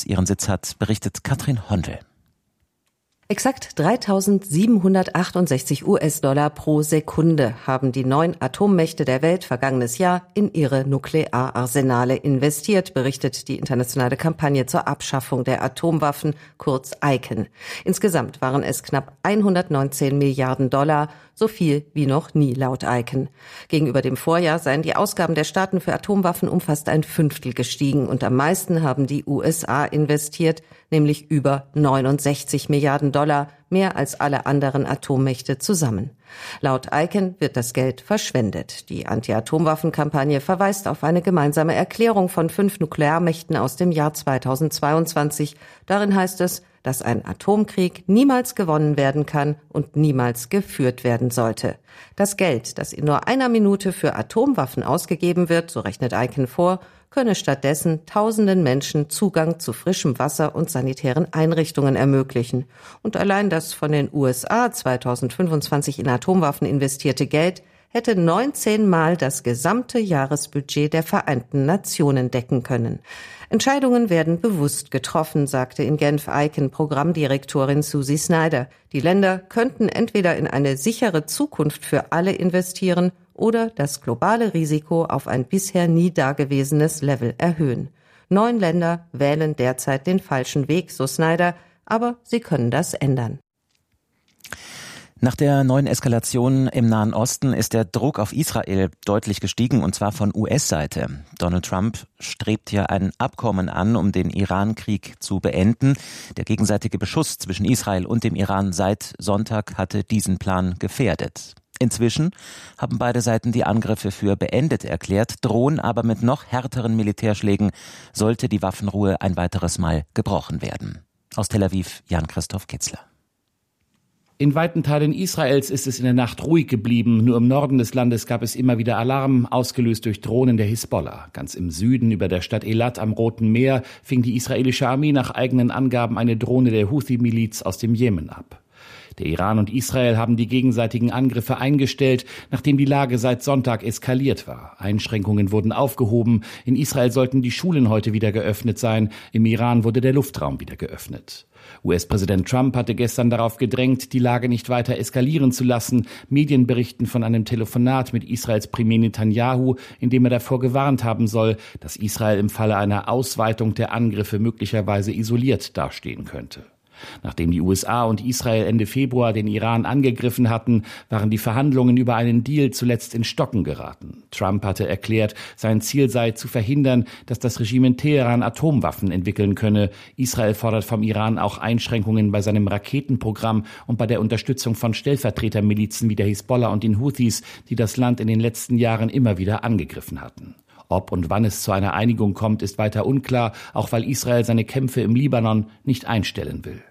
Schweiz ihren Sitz hat, berichtet Katrin Hondel. Exakt 3.768 US-Dollar pro Sekunde haben die 9 Atommächte der Welt vergangenes Jahr in ihre Nukleararsenale investiert, berichtet die internationale Kampagne zur Abschaffung der Atomwaffen, kurz ICAN. Insgesamt waren es knapp 119 Milliarden Dollar, so viel wie noch nie laut ICAN. Gegenüber dem Vorjahr seien die Ausgaben der Staaten für Atomwaffen um fast ein Fünftel gestiegen und am meisten haben die USA investiert, nämlich über 69 Milliarden Dollar, mehr als alle anderen Atommächte zusammen. Laut ICAN wird das Geld verschwendet. Die Anti-Atomwaffen-Kampagne verweist auf eine gemeinsame Erklärung von 5 Nuklearmächten aus dem Jahr 2022. Darin heißt es, dass ein Atomkrieg niemals gewonnen werden kann und niemals geführt werden sollte. Das Geld, das in nur einer Minute für Atomwaffen ausgegeben wird, so rechnet ICAN vor, könne stattdessen tausenden Menschen Zugang zu frischem Wasser und sanitären Einrichtungen ermöglichen. Und allein das von den USA 2025 in Atomwaffen investierte Geld hätte 19 Mal das gesamte Jahresbudget der Vereinten Nationen decken können. Entscheidungen werden bewusst getroffen, sagte in Genf ICAN-Programmdirektorin Susie Snyder. Die Länder könnten entweder in eine sichere Zukunft für alle investieren oder das globale Risiko auf ein bisher nie dagewesenes Level erhöhen. 9 Länder wählen derzeit den falschen Weg, so Snyder, aber sie können das ändern. Nach der neuen Eskalation im Nahen Osten ist der Druck auf Israel deutlich gestiegen, und zwar von US-Seite. Donald Trump strebt ja ein Abkommen an, um den Iran-Krieg zu beenden. Der gegenseitige Beschuss zwischen Israel und dem Iran seit Sonntag hatte diesen Plan gefährdet. Inzwischen haben beide Seiten die Angriffe für beendet erklärt, drohen aber mit noch härteren Militärschlägen, sollte die Waffenruhe ein weiteres Mal gebrochen werden. Aus Tel Aviv, Jan-Christoph Kitzler. In weiten Teilen Israels ist es in der Nacht ruhig geblieben. Nur im Norden des Landes gab es immer wieder Alarm, ausgelöst durch Drohnen der Hisbollah. Ganz im Süden, über der Stadt Eilat am Roten Meer, fing die israelische Armee nach eigenen Angaben eine Drohne der Houthi-Miliz aus dem Jemen ab. Der Iran und Israel haben die gegenseitigen Angriffe eingestellt, nachdem die Lage seit Sonntag eskaliert war. Einschränkungen wurden aufgehoben. In Israel sollten die Schulen heute wieder geöffnet sein. Im Iran wurde der Luftraum wieder geöffnet. US-Präsident Trump hatte gestern darauf gedrängt, die Lage nicht weiter eskalieren zu lassen. Medien berichten von einem Telefonat mit Israels Premier Netanyahu, in dem er davor gewarnt haben soll, dass Israel im Falle einer Ausweitung der Angriffe möglicherweise isoliert dastehen könnte. Nachdem die USA und Israel Ende Februar den Iran angegriffen hatten, waren die Verhandlungen über einen Deal zuletzt in Stocken geraten. Trump hatte erklärt, sein Ziel sei zu verhindern, dass das Regime in Teheran Atomwaffen entwickeln könne. Israel fordert vom Iran auch Einschränkungen bei seinem Raketenprogramm und bei der Unterstützung von Stellvertretermilizen wie der Hisbollah und den Houthis, die das Land in den letzten Jahren immer wieder angegriffen hatten. Ob und wann es zu einer Einigung kommt, ist weiter unklar, auch weil Israel seine Kämpfe im Libanon nicht einstellen will.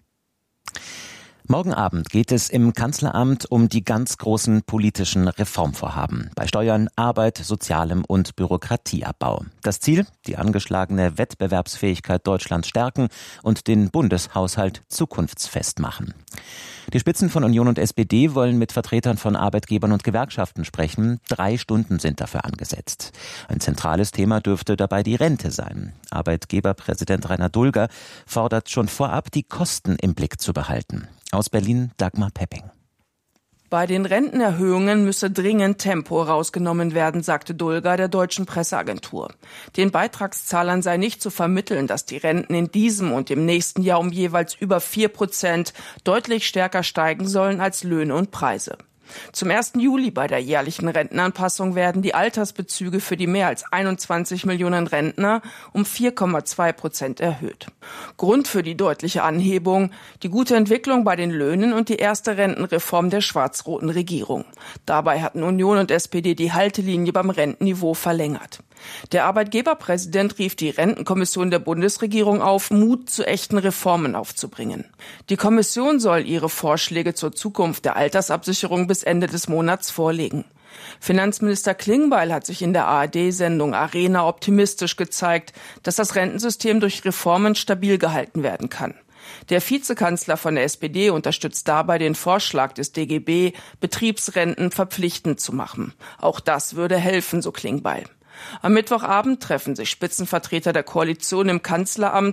Morgen Abend geht es im Kanzleramt um die ganz großen politischen Reformvorhaben bei Steuern, Arbeit, Sozialem und Bürokratieabbau. Das Ziel: die angeschlagene Wettbewerbsfähigkeit Deutschlands stärken und den Bundeshaushalt zukunftsfest machen. Die Spitzen von Union und SPD wollen mit Vertretern von Arbeitgebern und Gewerkschaften sprechen. 3 Stunden sind dafür angesetzt. Ein zentrales Thema dürfte dabei die Rente sein. Arbeitgeberpräsident Rainer Dulger fordert schon vorab, die Kosten im Blick zu behalten. Aus Berlin Dagmar Pepping. Bei den Rentenerhöhungen müsse dringend Tempo rausgenommen werden, sagte Dulger der deutschen Presseagentur. Den Beitragszahlern sei nicht zu vermitteln, dass die Renten in diesem und im nächsten Jahr um jeweils über 4% deutlich stärker steigen sollen als Löhne und Preise. Zum 1. Juli bei der jährlichen Rentenanpassung werden die Altersbezüge für die mehr als 21 Millionen Rentner um 4,2% erhöht. Grund für die deutliche Anhebung: die gute Entwicklung bei den Löhnen und die erste Rentenreform der schwarz-roten Regierung. Dabei hatten Union und SPD die Haltelinie beim Rentenniveau verlängert. Der Arbeitgeberpräsident rief die Rentenkommission der Bundesregierung auf, Mut zu echten Reformen aufzubringen. Die Kommission soll ihre Vorschläge zur Zukunft der Altersabsicherung bis Ende des Monats vorlegen. Finanzminister Klingbeil hat sich in der ARD-Sendung Arena optimistisch gezeigt, dass das Rentensystem durch Reformen stabil gehalten werden kann. Der Vizekanzler von der SPD unterstützt dabei den Vorschlag des DGB, Betriebsrenten verpflichtend zu machen. Auch das würde helfen, so Klingbeil. Am Mittwochabend treffen sich Spitzenvertreter der Koalition im Kanzleramt.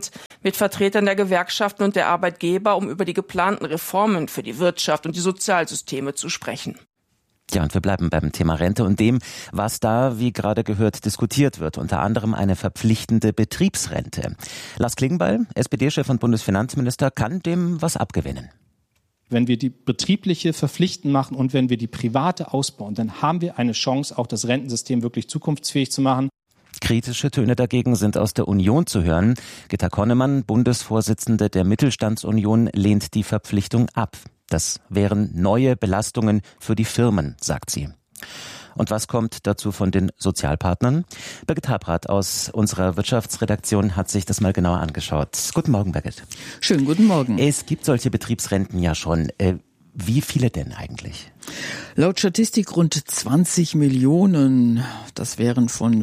mit Vertretern der Gewerkschaften und der Arbeitgeber, um über die geplanten Reformen für die Wirtschaft und die Sozialsysteme zu sprechen. Ja, und wir bleiben beim Thema Rente und dem, was da, wie gerade gehört, diskutiert wird. Unter anderem eine verpflichtende Betriebsrente. Lars Klingbeil, SPD-Chef und Bundesfinanzminister, kann dem was abgewinnen. Wenn wir die betriebliche verpflichtend machen und wenn wir die private ausbauen, dann haben wir eine Chance, auch das Rentensystem wirklich zukunftsfähig zu machen. Kritische Töne dagegen sind aus der Union zu hören. Gitta Konnemann, Bundesvorsitzende der Mittelstandsunion, lehnt die Verpflichtung ab. Das wären neue Belastungen für die Firmen, sagt sie. Und was kommt dazu von den Sozialpartnern? Birgit Habrath aus unserer Wirtschaftsredaktion hat sich das mal genauer angeschaut. Guten Morgen, Birgit. Schönen guten Morgen. Es gibt solche Betriebsrenten ja schon. Wie viele denn eigentlich? Laut Statistik rund 20 Millionen. Das wären von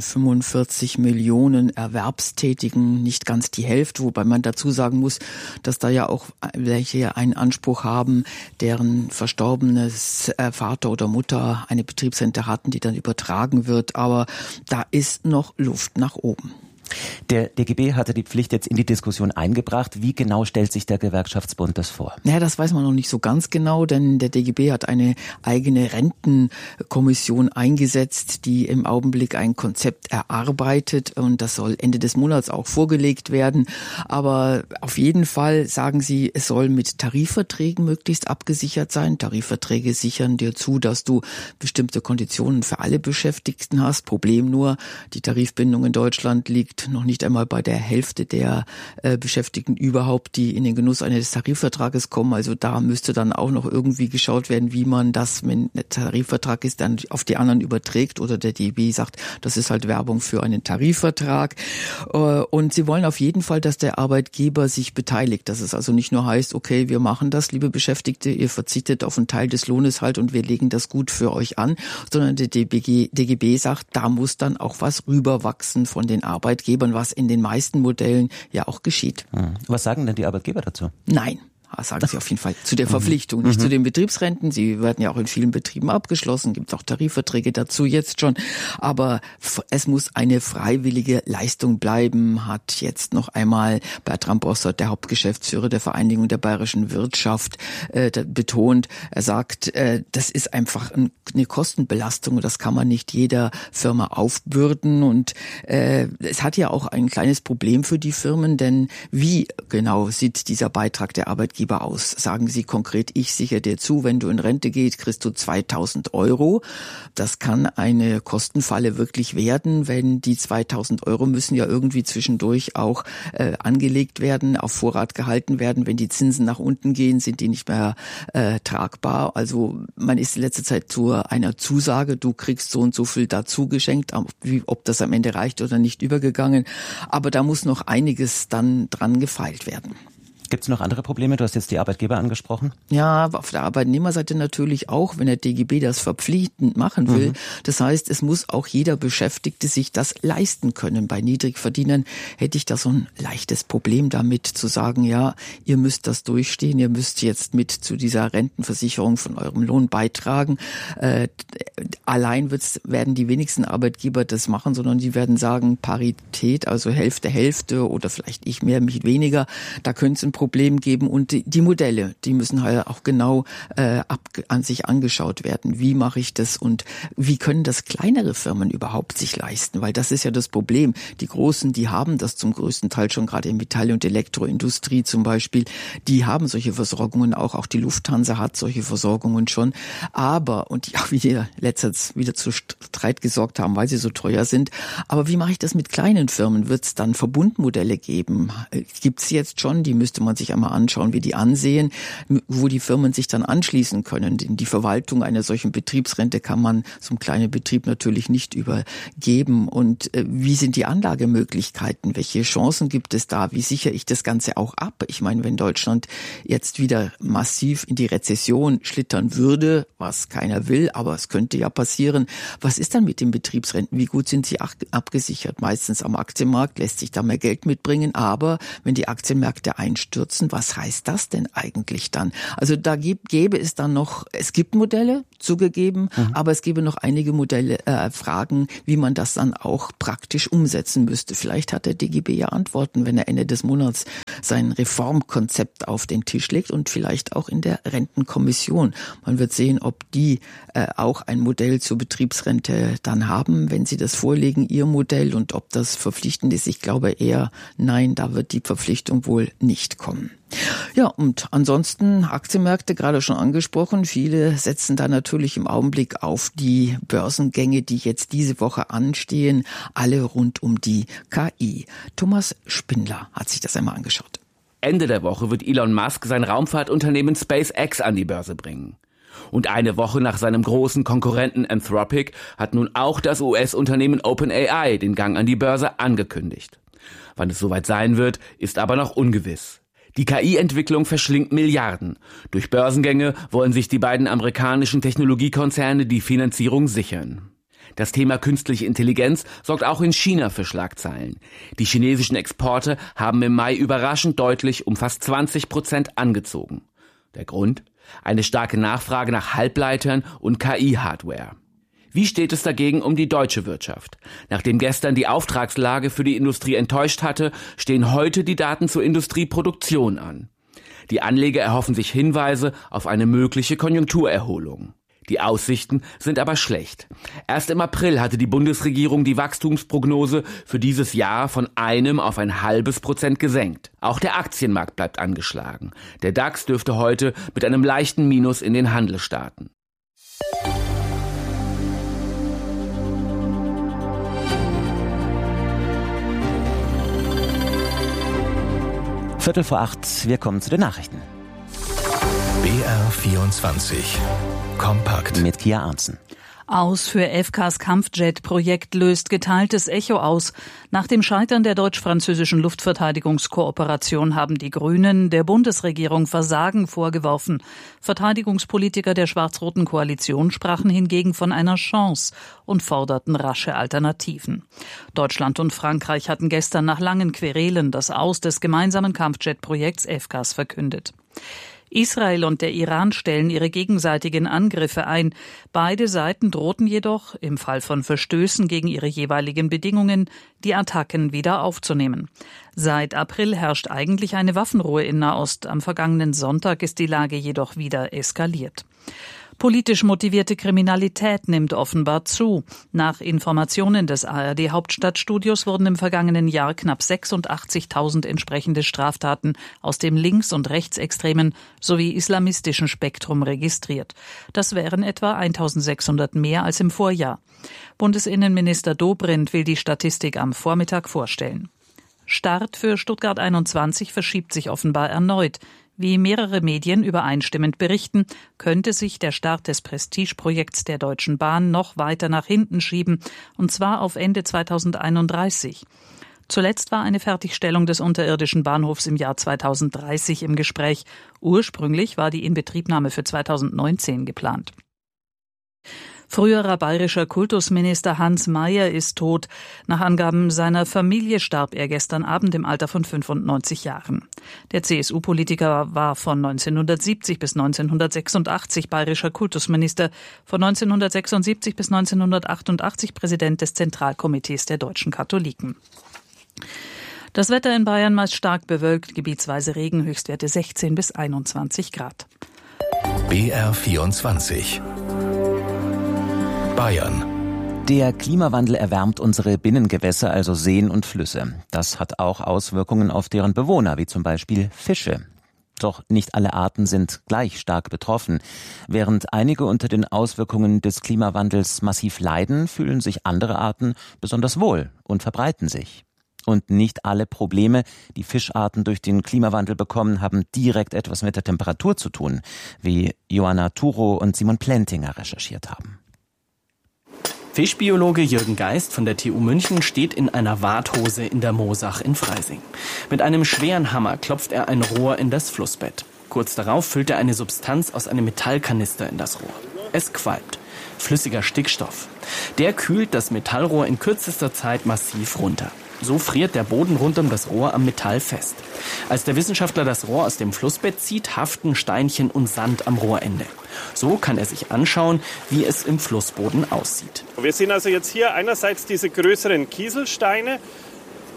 45 Millionen Erwerbstätigen nicht ganz die Hälfte, wobei man dazu sagen muss, dass da ja auch welche einen Anspruch haben, deren verstorbenes Vater oder Mutter eine Betriebsrente hatten, die dann übertragen wird. Aber da ist noch Luft nach oben. Der DGB hatte die Pflicht jetzt in die Diskussion eingebracht. Wie genau stellt sich der Gewerkschaftsbund das vor? Naja, das weiß man noch nicht so ganz genau, denn der DGB hat eine eigene Rentenkommission eingesetzt, die im Augenblick ein Konzept erarbeitet und das soll Ende des Monats auch vorgelegt werden. Aber auf jeden Fall sagen sie, es soll mit Tarifverträgen möglichst abgesichert sein. Tarifverträge sichern dir zu, dass du bestimmte Konditionen für alle Beschäftigten hast. Problem nur, die Tarifbindung in Deutschland liegt noch nicht einmal bei der Hälfte der Beschäftigten überhaupt, die in den Genuss eines Tarifvertrages kommen. Also da müsste dann auch noch irgendwie geschaut werden, wie man das, wenn ein Tarifvertrag ist, dann auf die anderen überträgt. Oder der DGB sagt, das ist halt Werbung für einen Tarifvertrag. Und sie wollen auf jeden Fall, dass der Arbeitgeber sich beteiligt. Dass es also nicht nur heißt, okay, wir machen das, liebe Beschäftigte, ihr verzichtet auf einen Teil des Lohnes halt und wir legen das gut für euch an, sondern der DGB sagt, da muss dann auch was rüberwachsen von den Arbeitgebern, was in den meisten Modellen ja auch geschieht. Was sagen denn die Arbeitgeber dazu? Nein. Sagen Sie auf jeden Fall zu der Verpflichtung, nicht zu den Betriebsrenten. Sie werden ja auch in vielen Betrieben abgeschlossen, gibt auch Tarifverträge dazu jetzt schon. Aber es muss eine freiwillige Leistung bleiben, hat jetzt noch einmal Bertram Bossert, der Hauptgeschäftsführer der Vereinigung der bayerischen Wirtschaft, betont. Er sagt, das ist einfach eine Kostenbelastung und das kann man nicht jeder Firma aufbürden. Und es hat ja auch ein kleines Problem für die Firmen, denn wie genau sieht dieser Beitrag der Arbeitgeber aus? Sagen Sie konkret, ich sichere dir zu, wenn du in Rente gehst, kriegst du 2.000 €. Das kann eine Kostenfalle wirklich werden, wenn die 2.000 € müssen ja irgendwie zwischendurch auch angelegt werden, auf Vorrat gehalten werden. Wenn die Zinsen nach unten gehen, sind die nicht mehr tragbar. Also man ist in letzter Zeit zu einer Zusage, du kriegst so und so viel dazu geschenkt, ob das am Ende reicht oder nicht, übergegangen. Aber da muss noch einiges dann dran gefeilt werden. Gibt es noch andere Probleme? Du hast jetzt die Arbeitgeber angesprochen. Ja, auf der Arbeitnehmerseite natürlich auch, wenn der DGB das verpflichtend machen will. Das heißt, es muss auch jeder Beschäftigte sich das leisten können. Bei Niedrigverdienern hätte ich da so ein leichtes Problem damit, zu sagen, ja, ihr müsst das durchstehen, ihr müsst jetzt mit zu dieser Rentenversicherung von eurem Lohn beitragen. Allein werden die wenigsten Arbeitgeber das machen, sondern die werden sagen, Parität, also Hälfte oder vielleicht ich mehr, mich weniger. Da könnte es ein Problem geben und die Modelle, die müssen halt auch genau an sich angeschaut werden. Wie mache ich das und wie können das kleinere Firmen überhaupt sich leisten? Weil das ist ja das Problem. Die Großen, die haben das zum größten Teil schon, gerade in Metall- und Elektroindustrie zum Beispiel, die haben solche Versorgungen auch die Lufthansa hat solche Versorgungen schon. Aber, und die auch wieder letztens wieder zu Streit gesorgt haben, weil sie so teuer sind. Aber wie mache ich das mit kleinen Firmen? Wird es dann Verbundmodelle geben? Gibt es jetzt schon, die müsste man sich einmal anschauen, wie die ansehen, wo die Firmen sich dann anschließen können. In die Verwaltung einer solchen Betriebsrente kann man so einen kleinen Betrieb natürlich nicht übergeben. Und wie sind die Anlagemöglichkeiten? Welche Chancen gibt es da? Wie sichere ich das Ganze auch ab? Ich meine, wenn Deutschland jetzt wieder massiv in die Rezession schlittern würde, was keiner will, aber es könnte ja passieren, was ist dann mit den Betriebsrenten? Wie gut sind sie abgesichert? Meistens am Aktienmarkt lässt sich da mehr Geld mitbringen, aber wenn die Aktienmärkte einstürzen, was heißt das denn eigentlich dann? Also da gäbe es dann noch, es gibt Modelle, zugegeben, aber es gäbe noch einige Modelle, Fragen, wie man das dann auch praktisch umsetzen müsste. Vielleicht hat der DGB ja Antworten, wenn er Ende des Monats sein Reformkonzept auf den Tisch legt und vielleicht auch in der Rentenkommission. Man wird sehen, ob die auch ein Modell zur Betriebsrente dann haben, wenn sie das vorlegen, ihr Modell, und ob das verpflichtend ist. Ich glaube eher, nein, da wird die Verpflichtung wohl nicht kommen. Ja, und ansonsten Aktienmärkte, gerade schon angesprochen. Viele setzen da natürlich im Augenblick auf die Börsengänge, die jetzt diese Woche anstehen, alle rund um die KI. Thomas Spindler hat sich das einmal angeschaut. Ende der Woche wird Elon Musk sein Raumfahrtunternehmen SpaceX an die Börse bringen. Und eine Woche nach seinem großen Konkurrenten Anthropic hat nun auch das US-Unternehmen OpenAI den Gang an die Börse angekündigt. Wann es soweit sein wird, ist aber noch ungewiss. Die KI-Entwicklung verschlingt Milliarden. Durch Börsengänge wollen sich die beiden amerikanischen Technologiekonzerne die Finanzierung sichern. Das Thema künstliche Intelligenz sorgt auch in China für Schlagzeilen. Die chinesischen Exporte haben im Mai überraschend deutlich um fast 20% angezogen. Der Grund? Eine starke Nachfrage nach Halbleitern und KI-Hardware. Wie steht es dagegen um die deutsche Wirtschaft? Nachdem gestern die Auftragslage für die Industrie enttäuscht hatte, stehen heute die Daten zur Industrieproduktion an. Die Anleger erhoffen sich Hinweise auf eine mögliche Konjunkturerholung. Die Aussichten sind aber schlecht. Erst im April hatte die Bundesregierung die Wachstumsprognose für dieses Jahr von 1 auf 0,5% gesenkt. Auch der Aktienmarkt bleibt angeschlagen. Der DAX dürfte heute mit einem leichten Minus in den Handel starten. Viertel vor 8, wir kommen zu den Nachrichten. BR24 Kompakt Mit Kia Arntzen. Aus für FKs Kampfjet-Projekt löst geteiltes Echo aus. Nach dem Scheitern der deutsch-französischen Luftverteidigungskooperation haben die Grünen der Bundesregierung Versagen vorgeworfen. Verteidigungspolitiker der schwarz-roten Koalition sprachen hingegen von einer Chance und forderten rasche Alternativen. Deutschland und Frankreich hatten gestern nach langen Querelen das Aus des gemeinsamen Kampfjet-Projekts FKs verkündet. Israel und der Iran stellen ihre gegenseitigen Angriffe ein. Beide Seiten drohten jedoch, im Fall von Verstößen gegen ihre jeweiligen Bedingungen, die Attacken wieder aufzunehmen. Seit April herrscht eigentlich eine Waffenruhe in Nahost. Am vergangenen Sonntag ist die Lage jedoch wieder eskaliert. Politisch motivierte Kriminalität nimmt offenbar zu. Nach Informationen des ARD-Hauptstadtstudios wurden im vergangenen Jahr knapp 86.000 entsprechende Straftaten aus dem links- und rechtsextremen sowie islamistischen Spektrum registriert. Das wären etwa 1.600 mehr als im Vorjahr. Bundesinnenminister Dobrindt will die Statistik am Vormittag vorstellen. Start für Stuttgart 21 verschiebt sich offenbar erneut. Wie mehrere Medien übereinstimmend berichten, könnte sich der Start des Prestigeprojekts der Deutschen Bahn noch weiter nach hinten schieben, und zwar auf Ende 2031. Zuletzt war eine Fertigstellung des unterirdischen Bahnhofs im Jahr 2030 im Gespräch. Ursprünglich war die Inbetriebnahme für 2019 geplant. Früherer bayerischer Kultusminister Hans Mayer ist tot. Nach Angaben seiner Familie starb er gestern Abend im Alter von 95 Jahren. Der CSU-Politiker war von 1970 bis 1986 bayerischer Kultusminister, von 1976 bis 1988 Präsident des Zentralkomitees der deutschen Katholiken. Das Wetter in Bayern meist stark bewölkt, gebietsweise Regen, Höchstwerte 16 bis 21 Grad. BR24 Bayern. Der Klimawandel erwärmt unsere Binnengewässer, also Seen und Flüsse. Das hat auch Auswirkungen auf deren Bewohner, wie zum Beispiel Fische. Doch nicht alle Arten sind gleich stark betroffen. Während einige unter den Auswirkungen des Klimawandels massiv leiden, fühlen sich andere Arten besonders wohl und verbreiten sich. Und nicht alle Probleme, die Fischarten durch den Klimawandel bekommen, haben direkt etwas mit der Temperatur zu tun, wie Johanna Turo und Simon Plentinger recherchiert haben. Fischbiologe Jürgen Geist von der TU München steht in einer Warthose in der Moosach in Freising. Mit einem schweren Hammer klopft er ein Rohr in das Flussbett. Kurz darauf füllt er eine Substanz aus einem Metallkanister in das Rohr. Es qualmt. Flüssiger Stickstoff. Der kühlt das Metallrohr in kürzester Zeit massiv runter. So friert der Boden rund um das Rohr am Metall fest. Als der Wissenschaftler das Rohr aus dem Flussbett zieht, haften Steinchen und Sand am Rohrende. So kann er sich anschauen, wie es im Flussboden aussieht. Wir sehen also jetzt hier einerseits diese größeren Kieselsteine.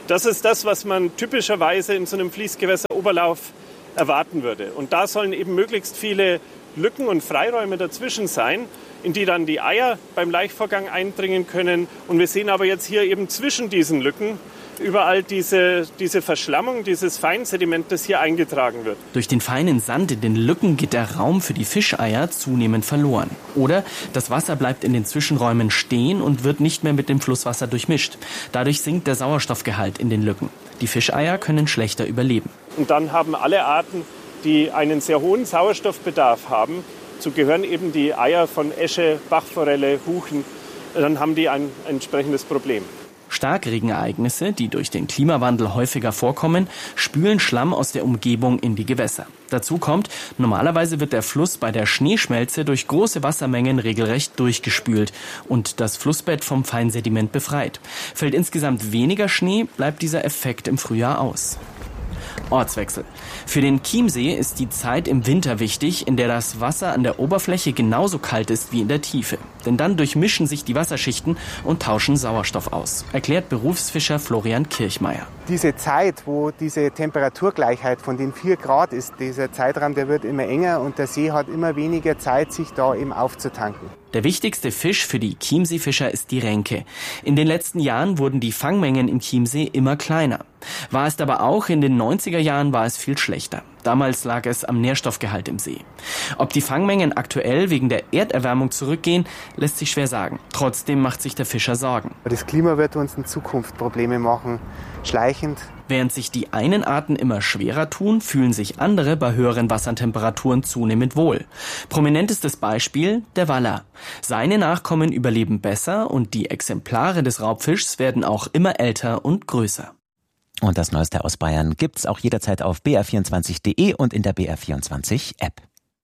Das ist das, was man typischerweise in so einem Fließgewässeroberlauf erwarten würde. Und da sollen eben möglichst viele Lücken und Freiräume dazwischen sein, in die dann die Eier beim Laichvorgang eindringen können. Und wir sehen aber jetzt hier eben zwischen diesen Lücken überall diese Verschlammung, dieses Feinsediment, das hier eingetragen wird. Durch den feinen Sand in den Lücken geht der Raum für die Fischeier zunehmend verloren. Oder das Wasser bleibt in den Zwischenräumen stehen und wird nicht mehr mit dem Flusswasser durchmischt. Dadurch sinkt der Sauerstoffgehalt in den Lücken. Die Fischeier können schlechter überleben. Und dann haben alle Arten, die einen sehr hohen Sauerstoffbedarf haben, so gehören eben die Eier von Esche, Bachforelle, Huchen, dann haben die ein entsprechendes Problem. Starkregenereignisse, die durch den Klimawandel häufiger vorkommen, spülen Schlamm aus der Umgebung in die Gewässer. Dazu kommt, normalerweise wird der Fluss bei der Schneeschmelze durch große Wassermengen regelrecht durchgespült und das Flussbett vom Feinsediment befreit. Fällt insgesamt weniger Schnee, bleibt dieser Effekt im Frühjahr aus. Ortswechsel. Für den Chiemsee ist die Zeit im Winter wichtig, in der das Wasser an der Oberfläche genauso kalt ist wie in der Tiefe. Denn dann durchmischen sich die Wasserschichten und tauschen Sauerstoff aus, erklärt Berufsfischer Florian Kirchmeier. Diese Zeit, wo diese Temperaturgleichheit von den 4 Grad ist, dieser Zeitraum, der wird immer enger und der See hat immer weniger Zeit, sich da eben aufzutanken. Der wichtigste Fisch für die Chiemseefischer ist die Renke. In den letzten Jahren wurden die Fangmengen im Chiemsee immer kleiner. War es aber auch in den 90er Jahren war es viel schlechter. Damals lag es am Nährstoffgehalt im See. Ob die Fangmengen aktuell wegen der Erderwärmung zurückgehen, lässt sich schwer sagen. Trotzdem macht sich der Fischer Sorgen. Das Klima wird uns in Zukunft Probleme machen, schleichend. Während sich die einen Arten immer schwerer tun, fühlen sich andere bei höheren Wassertemperaturen zunehmend wohl. Prominentestes Beispiel der Waller. Seine Nachkommen überleben besser und die Exemplare des Raubfischs werden auch immer älter und größer. Und das Neueste aus Bayern gibt's auch jederzeit auf br24.de und in der BR24-App.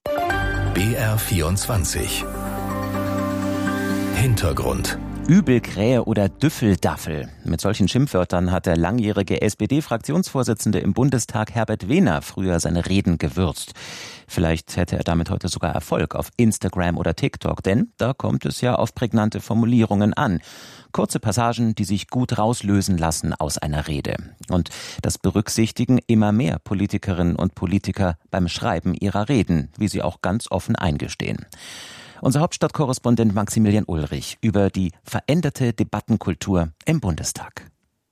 BR24 Hintergrund. Übelkrähe oder Düffeldaffel. Mit solchen Schimpfwörtern hat der langjährige SPD-Fraktionsvorsitzende im Bundestag Herbert Wehner früher seine Reden gewürzt. Vielleicht hätte er damit heute sogar Erfolg auf Instagram oder TikTok, denn da kommt es ja auf prägnante Formulierungen an. Kurze Passagen, die sich gut rauslösen lassen aus einer Rede. Und das berücksichtigen immer mehr Politikerinnen und Politiker beim Schreiben ihrer Reden, wie sie auch ganz offen eingestehen. Unser Hauptstadtkorrespondent Maximilian Ulrich über die veränderte Debattenkultur im Bundestag.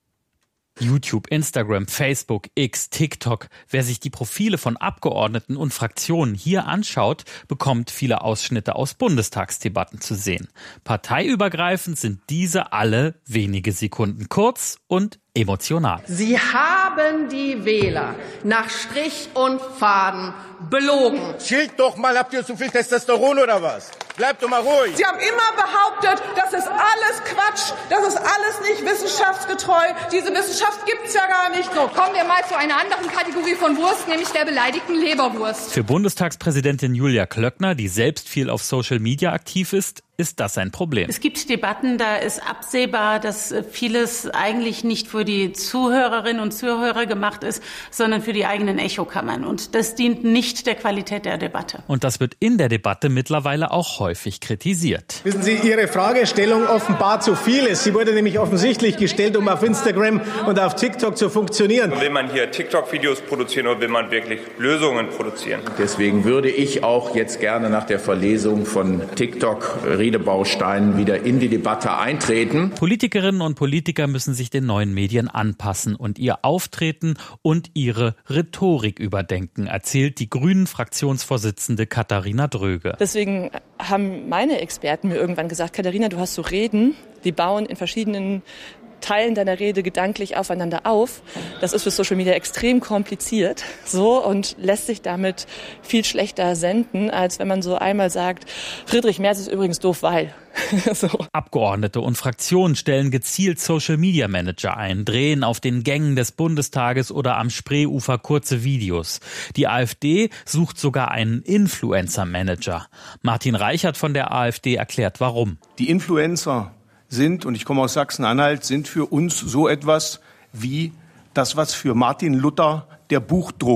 YouTube, Instagram, Facebook, X, TikTok. Wer sich die Profile von Abgeordneten und Fraktionen hier anschaut, bekommt viele Ausschnitte aus Bundestagsdebatten zu sehen. Parteiübergreifend sind diese alle wenige Sekunden kurz und emotional. Sie haben die Wähler nach Strich und Faden belogen. Schild doch mal, habt ihr zu viel Testosteron oder was? Bleibt doch mal ruhig. Sie haben immer behauptet, das ist alles Quatsch, das ist alles nicht wissenschaftsgetreu. Diese Wissenschaft gibt's ja gar nicht. So, kommen wir mal zu einer anderen Kategorie von Wurst, nämlich der beleidigten Leberwurst. Für Bundestagspräsidentin Julia Klöckner, die selbst viel auf Social Media aktiv ist das ein Problem. Es gibt Debatten, da ist absehbar, dass vieles eigentlich nicht für die Zuhörerinnen und Zuhörer gemacht ist, sondern für die eigenen Echokammern. Und das dient nicht der Qualität der Debatte. Und das wird in der Debatte mittlerweile auch häufig kritisiert. Wissen Sie, Ihre Fragestellung offenbart zu vieles. Sie wurde nämlich offensichtlich gestellt, um auf Instagram und auf TikTok zu funktionieren. Will man hier TikTok-Videos produzieren oder will man wirklich Lösungen produzieren? Deswegen würde ich auch jetzt gerne nach der Verlesung von TikTok-Redebausteinen wieder in die Debatte eintreten. Politikerinnen und Politiker müssen sich den neuen Medien anpassen und ihr Auftreten und ihre Rhetorik überdenken, erzählt die Grünen-Fraktionsvorsitzende Katharina Dröge. Deswegen haben meine Experten mir irgendwann gesagt, Katharina, du hast so Reden, die bauen in verschiedenen Teilen deiner Rede gedanklich aufeinander auf. Das ist für Social Media extrem kompliziert und lässt sich damit viel schlechter senden, als wenn man so einmal sagt, Friedrich Merz ist übrigens doof, weil. Abgeordnete und Fraktionen stellen gezielt Social-Media-Manager ein, drehen auf den Gängen des Bundestages oder am Spreeufer kurze Videos. Die AfD sucht sogar einen Influencer-Manager. Martin Reichert von der AfD erklärt, warum. Die Influencer sind, und ich komme aus Sachsen-Anhalt, sind für uns so etwas wie das, was für Martin Luther der Buchdruck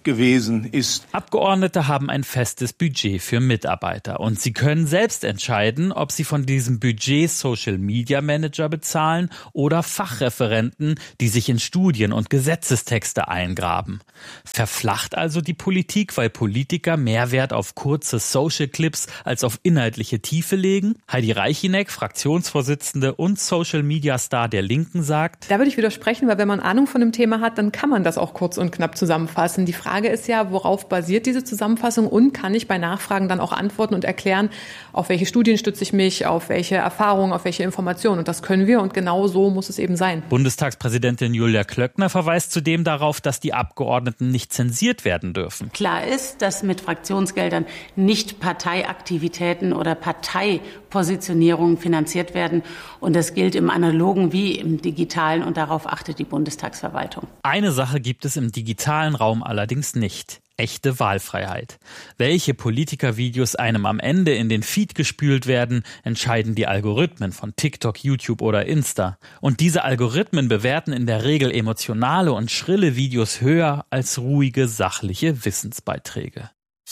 gewesen ist. Abgeordnete haben ein festes Budget für Mitarbeiter und sie können selbst entscheiden, ob sie von diesem Budget Social Media Manager bezahlen oder Fachreferenten, die sich in Studien und Gesetzestexte eingraben. Verflacht also die Politik, weil Politiker mehr Wert auf kurze Social Clips als auf inhaltliche Tiefe legen? Heidi Reichineck, Fraktionsvorsitzende und Social Media Star der Linken, sagt: Da würde ich widersprechen, weil wenn man Ahnung von dem Thema hat, dann kann man das auch kurz und knapp zusammenfassen. Die Frage ist ja, worauf basiert diese Zusammenfassung und kann ich bei Nachfragen dann auch antworten und erklären, auf welche Studien stütze ich mich, auf welche Erfahrungen, auf welche Informationen. Und das können wir und genau so muss es eben sein. Bundestagspräsidentin Julia Klöckner verweist zudem darauf, dass die Abgeordneten nicht zensiert werden dürfen. Klar ist, dass mit Fraktionsgeldern nicht Parteiaktivitäten oder Parteipositionierungen finanziert werden. Und das gilt im Analogen wie im Digitalen und darauf achtet die Bundestagsverwaltung. Eine Sache gibt es im digitalen Raum allerdings nicht: echte Wahlfreiheit. Welche Politikervideos einem am Ende in den Feed gespült werden, entscheiden die Algorithmen von TikTok, YouTube oder Insta. Und diese Algorithmen bewerten in der Regel emotionale und schrille Videos höher als ruhige, sachliche Wissensbeiträge.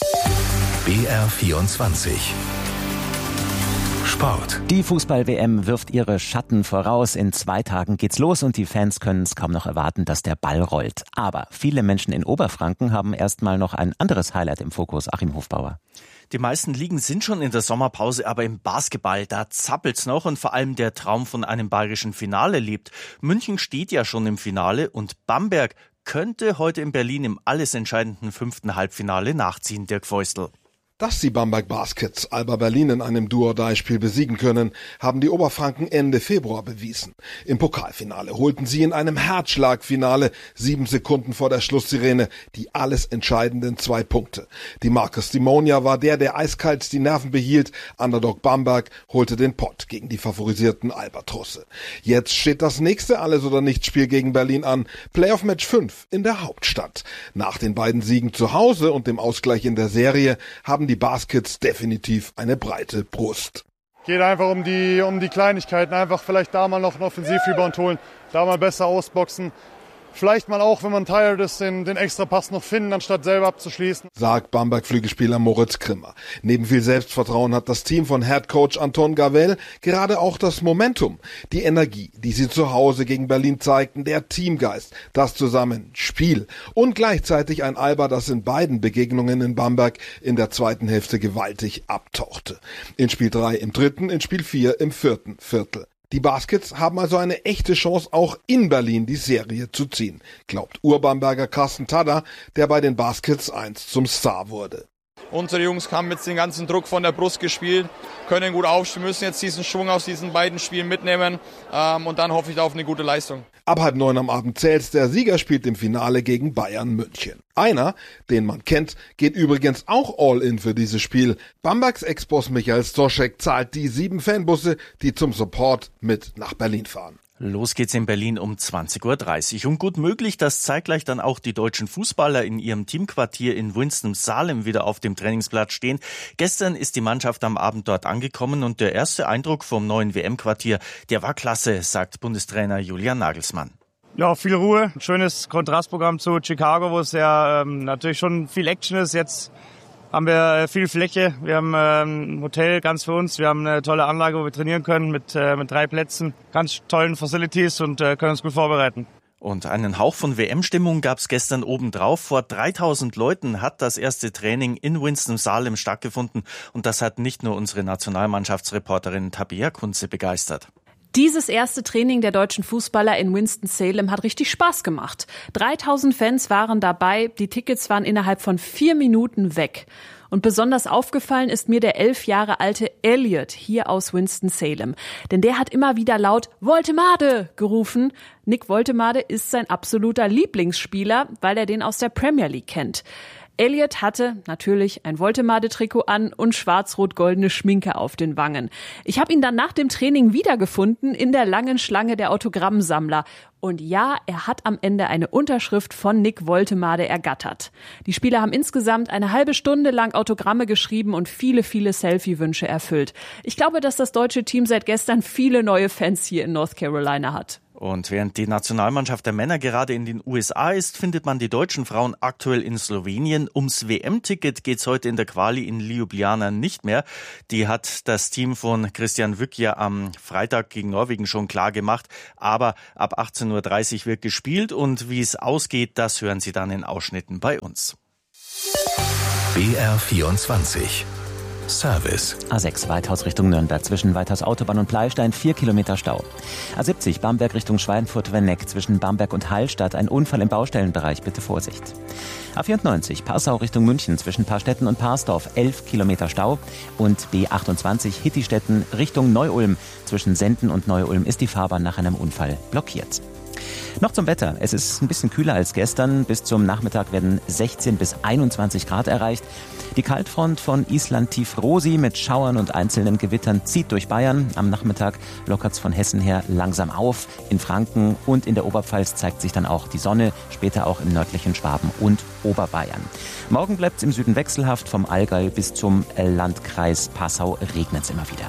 BR24 Sport. Die Fußball-WM wirft ihre Schatten voraus. In 2 Tagen geht's los und die Fans können es kaum noch erwarten, dass der Ball rollt. Aber viele Menschen in Oberfranken haben erstmal noch ein anderes Highlight im Fokus. Achim Hofbauer. Die meisten Ligen sind schon in der Sommerpause, aber im Basketball, da zappelt's noch und vor allem der Traum von einem bayerischen Finale lebt. München steht ja schon im Finale und Bamberg könnte heute in Berlin im alles entscheidenden 5. Halbfinale nachziehen, Dirk Feustel. Dass die Bamberg Baskets Alba Berlin in einem Do-or-Die-Spiel besiegen können, haben die Oberfranken Ende Februar bewiesen. Im Pokalfinale holten sie in einem Herzschlagfinale 7 Sekunden vor der Schlusssirene die alles entscheidenden 2 Punkte. Die Marcus Dimonia war der eiskalt die Nerven behielt. Underdog Bamberg holte den Pott gegen die favorisierten Albatrosse. Jetzt steht das nächste Alles-oder-Nichts-Spiel gegen Berlin an. Playoff-Match 5 in der Hauptstadt. Nach den beiden Siegen zu Hause und dem Ausgleich in der Serie haben die Baskets definitiv eine breite Brust. Geht einfach um die Kleinigkeiten, einfach vielleicht da mal noch einen Offensivrebound holen, da mal besser ausboxen. Vielleicht mal auch, wenn man tired ist, den extra Pass noch finden, anstatt selber abzuschließen. Sagt Bamberg-Flügelspieler Moritz Krimmer. Neben viel Selbstvertrauen hat das Team von Headcoach Anton Gavel gerade auch das Momentum, die Energie, die sie zu Hause gegen Berlin zeigten, der Teamgeist, das Zusammenspiel und gleichzeitig ein Alba, das in beiden Begegnungen in Bamberg in der zweiten Hälfte gewaltig abtauchte. In Spiel 3 im 3., in Spiel 4 im 4. Viertel. Die Baskets haben also eine echte Chance, auch in Berlin die Serie zu ziehen, glaubt Urbamberger Carsten Tada, der bei den Baskets einst zum Star wurde. Unsere Jungs haben jetzt den ganzen Druck von der Brust gespielt, können gut aufstehen, müssen jetzt diesen Schwung aus diesen beiden Spielen mitnehmen und dann hoffe ich auf eine gute Leistung. Ab 8:30 am Abend zählt's, der Sieger spielt im Finale gegen Bayern München. Einer, den man kennt, geht übrigens auch all in für dieses Spiel. Bambergs Ex-Boss Michael Stoschek zahlt die 7 Fanbusse, die zum Support mit nach Berlin fahren. Los geht's in Berlin um 20:30 Uhr. Und gut möglich, dass zeitgleich dann auch die deutschen Fußballer in ihrem Teamquartier in Winston-Salem wieder auf dem Trainingsplatz stehen. Gestern ist die Mannschaft am Abend dort angekommen und der erste Eindruck vom neuen WM-Quartier, der war klasse, sagt Bundestrainer Julian Nagelsmann. Ja, viel Ruhe, ein schönes Kontrastprogramm zu Chicago, wo es ja natürlich schon viel Action ist. Jetzt haben wir viel Fläche, wir haben ein Hotel ganz für uns, wir haben eine tolle Anlage, wo wir trainieren können mit 3 Plätzen, ganz tollen Facilities und können uns gut vorbereiten. Und einen Hauch von WM-Stimmung gab's gestern obendrauf. Vor 3000 Leuten hat das erste Training in Winston-Salem stattgefunden und das hat nicht nur unsere Nationalmannschaftsreporterin Tabea Kunze begeistert. Dieses erste Training der deutschen Fußballer in Winston-Salem hat richtig Spaß gemacht. 3000 Fans waren dabei, die Tickets waren innerhalb von 4 Minuten weg. Und besonders aufgefallen ist mir der 11 Jahre alte Elliot hier aus Winston-Salem. Denn der hat immer wieder laut Woltemade gerufen. Nick Woltemade ist sein absoluter Lieblingsspieler, weil er den aus der Premier League kennt. Elliot hatte natürlich ein Woltemade-Trikot an und schwarz-rot-goldene Schminke auf den Wangen. Ich habe ihn dann nach dem Training wiedergefunden in der langen Schlange der Autogrammsammler. Und ja, er hat am Ende eine Unterschrift von Nick Woltemade ergattert. Die Spieler haben insgesamt eine halbe Stunde lang Autogramme geschrieben und viele, viele Selfie-Wünsche erfüllt. Ich glaube, dass das deutsche Team seit gestern viele neue Fans hier in North Carolina hat. Und während die Nationalmannschaft der Männer gerade in den USA ist, findet man die deutschen Frauen aktuell in Slowenien. Ums WM-Ticket geht's heute in der Quali in Ljubljana nicht mehr. Die hat das Team von Christian Wück ja am Freitag gegen Norwegen schon klar gemacht. Aber ab 18.30 Uhr wird gespielt und wie es ausgeht, das hören Sie dann in Ausschnitten bei uns. BR24 Service. A6 Weithaus Richtung Nürnberg zwischen Weithaus Autobahn und Pleistein 4 Kilometer Stau. A70 Bamberg Richtung Schweinfurt-Wenneck zwischen Bamberg und Hallstatt ein Unfall im Baustellenbereich, bitte Vorsicht. A94 Passau Richtung München zwischen Paarstetten und Parsdorf 11 Kilometer Stau und B28 Hittistetten Richtung Neu-Ulm zwischen Senden und Neu-Ulm ist die Fahrbahn nach einem Unfall blockiert. Noch zum Wetter. Es ist ein bisschen kühler als gestern. Bis zum Nachmittag werden 16 bis 21 Grad erreicht. Die Kaltfront von Island tief Rosi mit Schauern und einzelnen Gewittern zieht durch Bayern. Am Nachmittag lockert's von Hessen her langsam auf. In Franken und in der Oberpfalz zeigt sich dann auch die Sonne, später auch im nördlichen Schwaben und Oberbayern. Morgen bleibt's im Süden wechselhaft. Vom Allgäu bis zum Landkreis Passau regnet's immer wieder.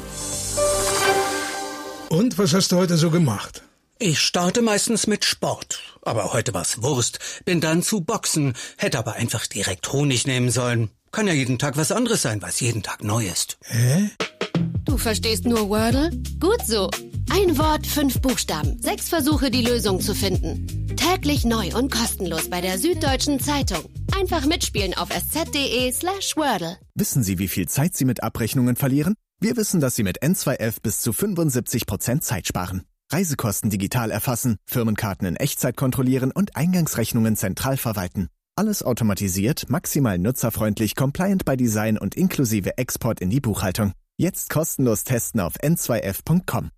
Und was hast du heute so gemacht? Ich starte meistens mit Sport. Aber heute war's Wurst. Bin dann zu Boxen. Hätte aber einfach direkt Honig nehmen sollen. Kann ja jeden Tag was anderes sein, weil es jeden Tag neu ist. Hä? Du verstehst nur Wordle? Gut so. Ein Wort, 5 Buchstaben. 6 Versuche, die Lösung zu finden. Täglich neu und kostenlos bei der Süddeutschen Zeitung. Einfach mitspielen auf sz.de/Wordle. Wissen Sie, wie viel Zeit Sie mit Abrechnungen verlieren? Wir wissen, dass Sie mit N2F bis zu 75% Zeit sparen. Reisekosten digital erfassen, Firmenkarten in Echtzeit kontrollieren und Eingangsrechnungen zentral verwalten. Alles automatisiert, maximal nutzerfreundlich, compliant by Design und inklusive Export in die Buchhaltung. Jetzt kostenlos testen auf n2f.com.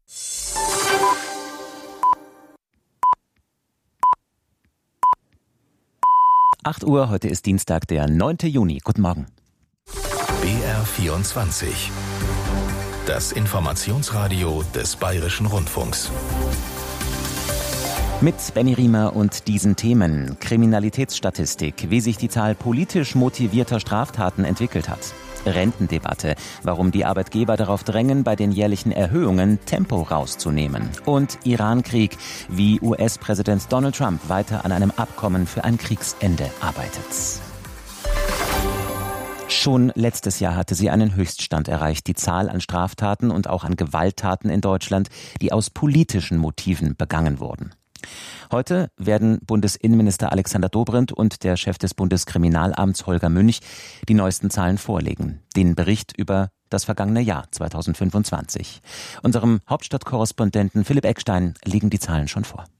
(8 Uhr), heute ist Dienstag, der 9. Juni. Guten Morgen. BR24 Das Informationsradio des Bayerischen Rundfunks. Mit Benny Riemer und diesen Themen. Kriminalitätsstatistik, wie sich die Zahl politisch motivierter Straftaten entwickelt hat. Rentendebatte, warum die Arbeitgeber darauf drängen, bei den jährlichen Erhöhungen Tempo rauszunehmen. Und Irankrieg, wie US-Präsident Donald Trump weiter an einem Abkommen für ein Kriegsende arbeitet. Schon letztes Jahr hatte sie einen Höchststand erreicht, die Zahl an Straftaten und auch an Gewalttaten in Deutschland, die aus politischen Motiven begangen wurden. Heute werden Bundesinnenminister Alexander Dobrindt und der Chef des Bundeskriminalamts Holger Münch die neuesten Zahlen vorlegen. Den Bericht über das vergangene Jahr 2025. Unserem Hauptstadtkorrespondenten Philipp Eckstein liegen die Zahlen schon vor.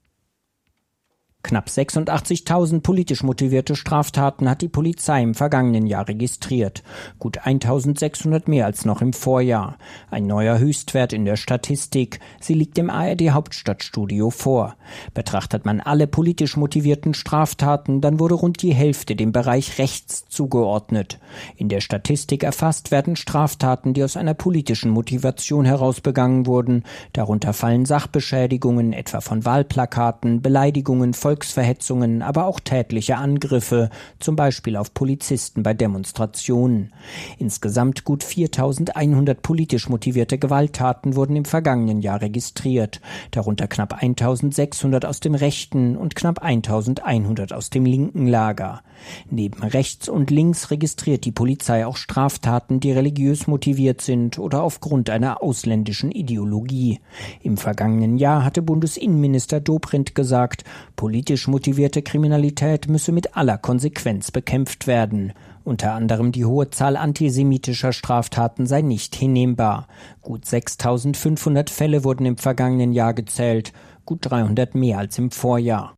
Knapp 86.000 politisch motivierte Straftaten hat die Polizei im vergangenen Jahr registriert. Gut 1.600 mehr als noch im Vorjahr. Ein neuer Höchstwert in der Statistik. Sie liegt im ARD-Hauptstadtstudio vor. Betrachtet man alle politisch motivierten Straftaten, dann wurde rund die Hälfte dem Bereich rechts zugeordnet. In der Statistik erfasst werden Straftaten, die aus einer politischen Motivation heraus begangen wurden. Darunter fallen Sachbeschädigungen, etwa von Wahlplakaten, Beleidigungen, Volksverhetzungen, aber auch tätliche Angriffe, zum Beispiel auf Polizisten bei Demonstrationen. Insgesamt gut 4.100 politisch motivierte Gewalttaten wurden im vergangenen Jahr registriert, darunter knapp 1.600 aus dem rechten und knapp 1.100 aus dem linken Lager. Neben rechts und links registriert die Polizei auch Straftaten, die religiös motiviert sind oder aufgrund einer ausländischen Ideologie. Im vergangenen Jahr hatte Bundesinnenminister Dobrindt gesagt, politisch motivierte Kriminalität müsse mit aller Konsequenz bekämpft werden. Unter anderem die hohe Zahl antisemitischer Straftaten sei nicht hinnehmbar. Gut 6.500 Fälle wurden im vergangenen Jahr gezählt, gut 300 mehr als im Vorjahr.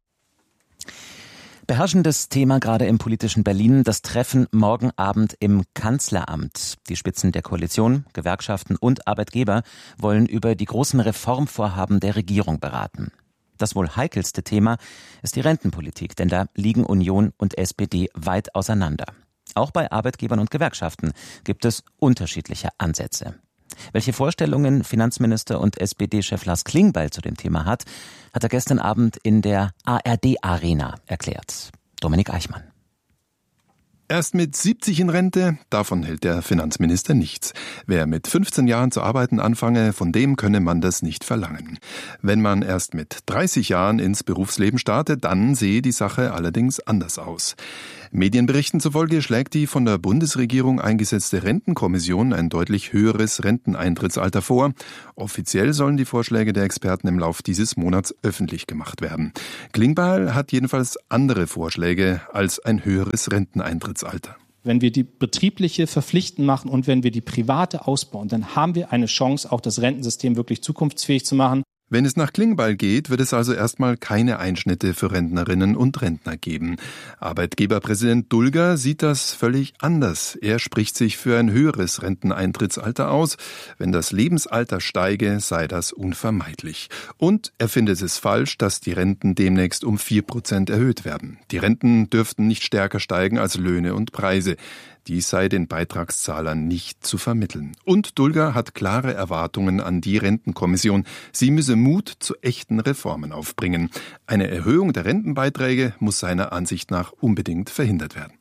Beherrschendes Thema gerade im politischen Berlin, das Treffen morgen Abend im Kanzleramt. Die Spitzen der Koalition, Gewerkschaften und Arbeitgeber wollen über die großen Reformvorhaben der Regierung beraten. Das wohl heikelste Thema ist die Rentenpolitik, denn da liegen Union und SPD weit auseinander. Auch bei Arbeitgebern und Gewerkschaften gibt es unterschiedliche Ansätze. Welche Vorstellungen Finanzminister und SPD-Chef Lars Klingbeil zu dem Thema hat er gestern Abend in der ARD-Arena erklärt. Dominik Eichmann. Erst mit 70 in Rente, davon hält der Finanzminister nichts. Wer mit 15 Jahren zu arbeiten anfange, von dem könne man das nicht verlangen. Wenn man erst mit 30 Jahren ins Berufsleben starte, dann sehe die Sache allerdings anders aus. Medienberichten zufolge schlägt die von der Bundesregierung eingesetzte Rentenkommission ein deutlich höheres Renteneintrittsalter vor. Offiziell sollen die Vorschläge der Experten im Lauf dieses Monats öffentlich gemacht werden. Klingbeil hat jedenfalls andere Vorschläge als ein höheres Renteneintrittsalter. Wenn wir die betriebliche verpflichtend machen und wenn wir die private ausbauen, dann haben wir eine Chance, auch das Rentensystem wirklich zukunftsfähig zu machen. Wenn es nach Klingbeil geht, wird es also erstmal keine Einschnitte für Rentnerinnen und Rentner geben. Arbeitgeberpräsident Dulger sieht das völlig anders. Er spricht sich für ein höheres Renteneintrittsalter aus. Wenn das Lebensalter steige, sei das unvermeidlich. Und er findet es falsch, dass die Renten demnächst um 4% erhöht werden. Die Renten dürften nicht stärker steigen als Löhne und Preise. Dies sei den Beitragszahlern nicht zu vermitteln. Und Dulger hat klare Erwartungen an die Rentenkommission. Sie müsse Mut zu echten Reformen aufbringen. Eine Erhöhung der Rentenbeiträge muss seiner Ansicht nach unbedingt verhindert werden.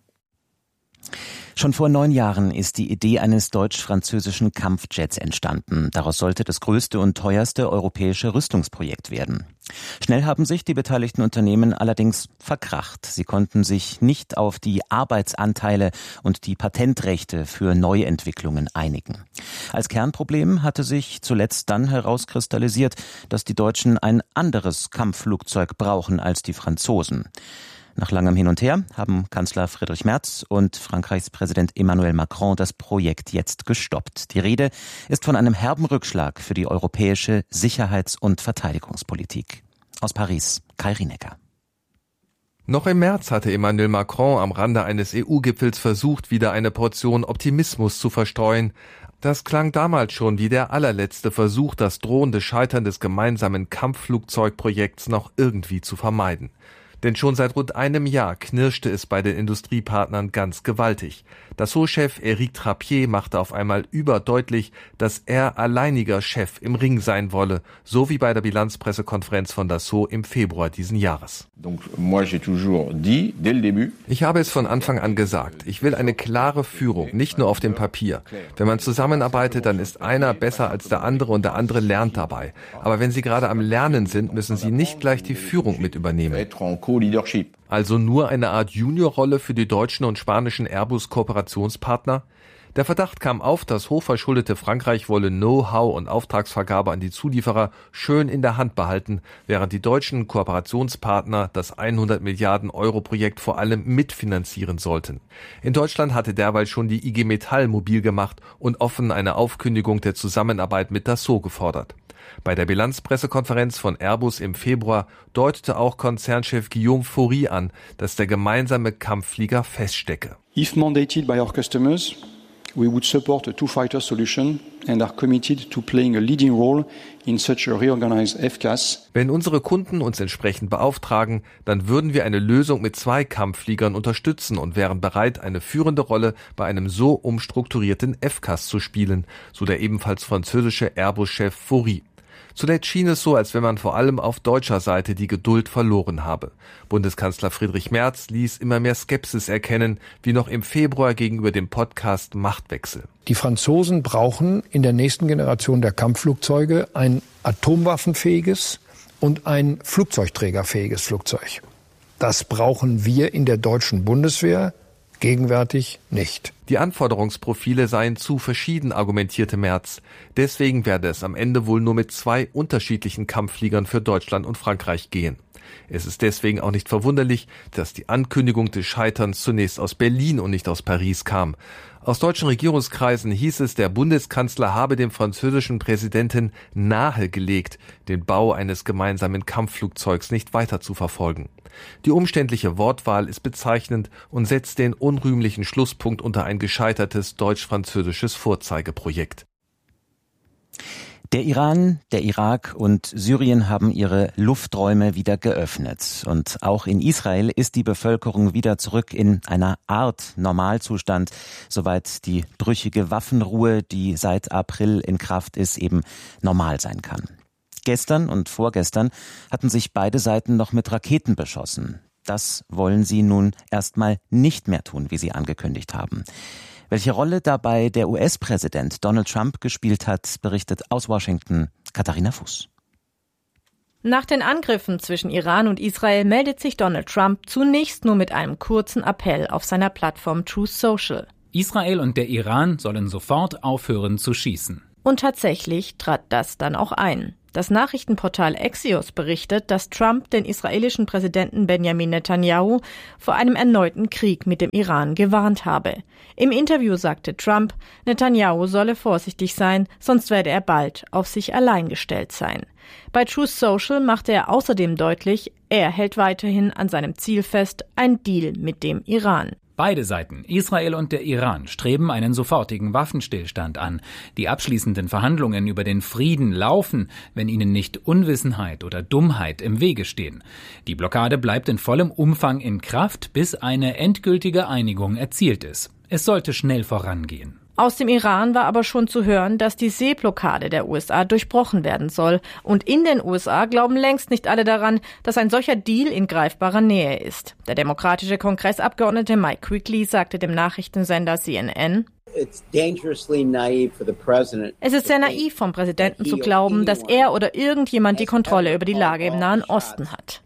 Schon vor 9 Jahren ist die Idee eines deutsch-französischen Kampfjets entstanden. Daraus sollte das größte und teuerste europäische Rüstungsprojekt werden. Schnell haben sich die beteiligten Unternehmen allerdings verkracht. Sie konnten sich nicht auf die Arbeitsanteile und die Patentrechte für Neuentwicklungen einigen. Als Kernproblem hatte sich zuletzt dann herauskristallisiert, dass die Deutschen ein anderes Kampfflugzeug brauchen als die Franzosen. Nach langem Hin und Her haben Kanzler Friedrich Merz und Frankreichs Präsident Emmanuel Macron das Projekt jetzt gestoppt. Die Rede ist von einem herben Rückschlag für die europäische Sicherheits- und Verteidigungspolitik. Aus Paris, Kai Rienecker. Noch im März hatte Emmanuel Macron am Rande eines EU-Gipfels versucht, wieder eine Portion Optimismus zu verstreuen. Das klang damals schon wie der allerletzte Versuch, das drohende Scheitern des gemeinsamen Kampfflugzeugprojekts noch irgendwie zu vermeiden. Denn schon seit rund einem Jahr knirschte es bei den Industriepartnern ganz gewaltig. Dassault-Chef Éric Trappier machte auf einmal überdeutlich, dass er alleiniger Chef im Ring sein wolle, so wie bei der Bilanzpressekonferenz von Dassault im Februar diesen Jahres. Ich habe es von Anfang an gesagt, ich will eine klare Führung, nicht nur auf dem Papier. Wenn man zusammenarbeitet, dann ist einer besser als der andere und der andere lernt dabei. Aber wenn Sie gerade am Lernen sind, müssen Sie nicht gleich die Führung mit übernehmen. Also nur eine Art Juniorrolle für die deutschen und spanischen Airbus-Kooperationspartner? Der Verdacht kam auf, das hochverschuldete Frankreich wolle Know-how und Auftragsvergabe an die Zulieferer schön in der Hand behalten, während die deutschen Kooperationspartner das 100 Milliarden Euro Projekt vor allem mitfinanzieren sollten. In Deutschland hatte derweil schon die IG Metall mobil gemacht und offen eine Aufkündigung der Zusammenarbeit mit Dassault gefordert. Bei der Bilanzpressekonferenz von Airbus im Februar deutete auch Konzernchef Guillaume Faury an, dass der gemeinsame Kampfflieger feststecke. If mandated by our customers, we would support a two-fighter solution and are committed to playing a leading role in such a reorganized FCAS. Wenn unsere Kunden uns entsprechend beauftragen, dann würden wir eine Lösung mit 2 Kampffliegern unterstützen und wären bereit, eine führende Rolle bei einem so umstrukturierten FCAS zu spielen, so der ebenfalls französische Airbus-Chef Faury. Zuletzt schien es so, als wenn man vor allem auf deutscher Seite die Geduld verloren habe. Bundeskanzler Friedrich Merz ließ immer mehr Skepsis erkennen, wie noch im Februar gegenüber dem Podcast Machtwechsel. Die Franzosen brauchen in der nächsten Generation der Kampfflugzeuge ein atomwaffenfähiges und ein flugzeugträgerfähiges Flugzeug. Das brauchen wir in der deutschen Bundeswehr gegenwärtig nicht. Die Anforderungsprofile seien zu verschieden, argumentierte Merz. Deswegen werde es am Ende wohl nur mit 2 unterschiedlichen Kampffliegern für Deutschland und Frankreich gehen. Es ist deswegen auch nicht verwunderlich, dass die Ankündigung des Scheiterns zunächst aus Berlin und nicht aus Paris kam. Aus deutschen Regierungskreisen hieß es, der Bundeskanzler habe dem französischen Präsidenten nahegelegt, den Bau eines gemeinsamen Kampfflugzeugs nicht weiter zu verfolgen. Die umständliche Wortwahl ist bezeichnend und setzt den unrühmlichen Schlusspunkt unter ein gescheitertes deutsch-französisches Vorzeigeprojekt. Der Iran, der Irak und Syrien haben ihre Lufträume wieder geöffnet. Und auch in Israel ist die Bevölkerung wieder zurück in einer Art Normalzustand, soweit die brüchige Waffenruhe, die seit April in Kraft ist, eben normal sein kann. Gestern und vorgestern hatten sich beide Seiten noch mit Raketen beschossen. Das wollen sie nun erstmal nicht mehr tun, wie sie angekündigt haben. Welche Rolle dabei der US-Präsident Donald Trump gespielt hat, berichtet aus Washington Katharina Fuß. Nach den Angriffen zwischen Iran und Israel meldet sich Donald Trump zunächst nur mit einem kurzen Appell auf seiner Plattform Truth Social. Israel und der Iran sollen sofort aufhören zu schießen. Und tatsächlich trat das dann auch ein. Das Nachrichtenportal Axios berichtet, dass Trump den israelischen Präsidenten Benjamin Netanyahu vor einem erneuten Krieg mit dem Iran gewarnt habe. Im Interview sagte Trump, Netanyahu solle vorsichtig sein, sonst werde er bald auf sich allein gestellt sein. Bei Truth Social machte er außerdem deutlich, er hält weiterhin an seinem Ziel fest, ein Deal mit dem Iran. Beide Seiten, Israel und der Iran, streben einen sofortigen Waffenstillstand an. Die abschließenden Verhandlungen über den Frieden laufen, wenn ihnen nicht Unwissenheit oder Dummheit im Wege stehen. Die Blockade bleibt in vollem Umfang in Kraft, bis eine endgültige Einigung erzielt ist. Es sollte schnell vorangehen. Aus dem Iran war aber schon zu hören, dass die Seeblockade der USA durchbrochen werden soll. Und in den USA glauben längst nicht alle daran, dass ein solcher Deal in greifbarer Nähe ist. Der demokratische Kongressabgeordnete Mike Quigley sagte dem Nachrichtensender CNN, es ist sehr naiv vom Präsidenten zu glauben, dass er oder irgendjemand die Kontrolle über die Lage im Nahen Osten hat.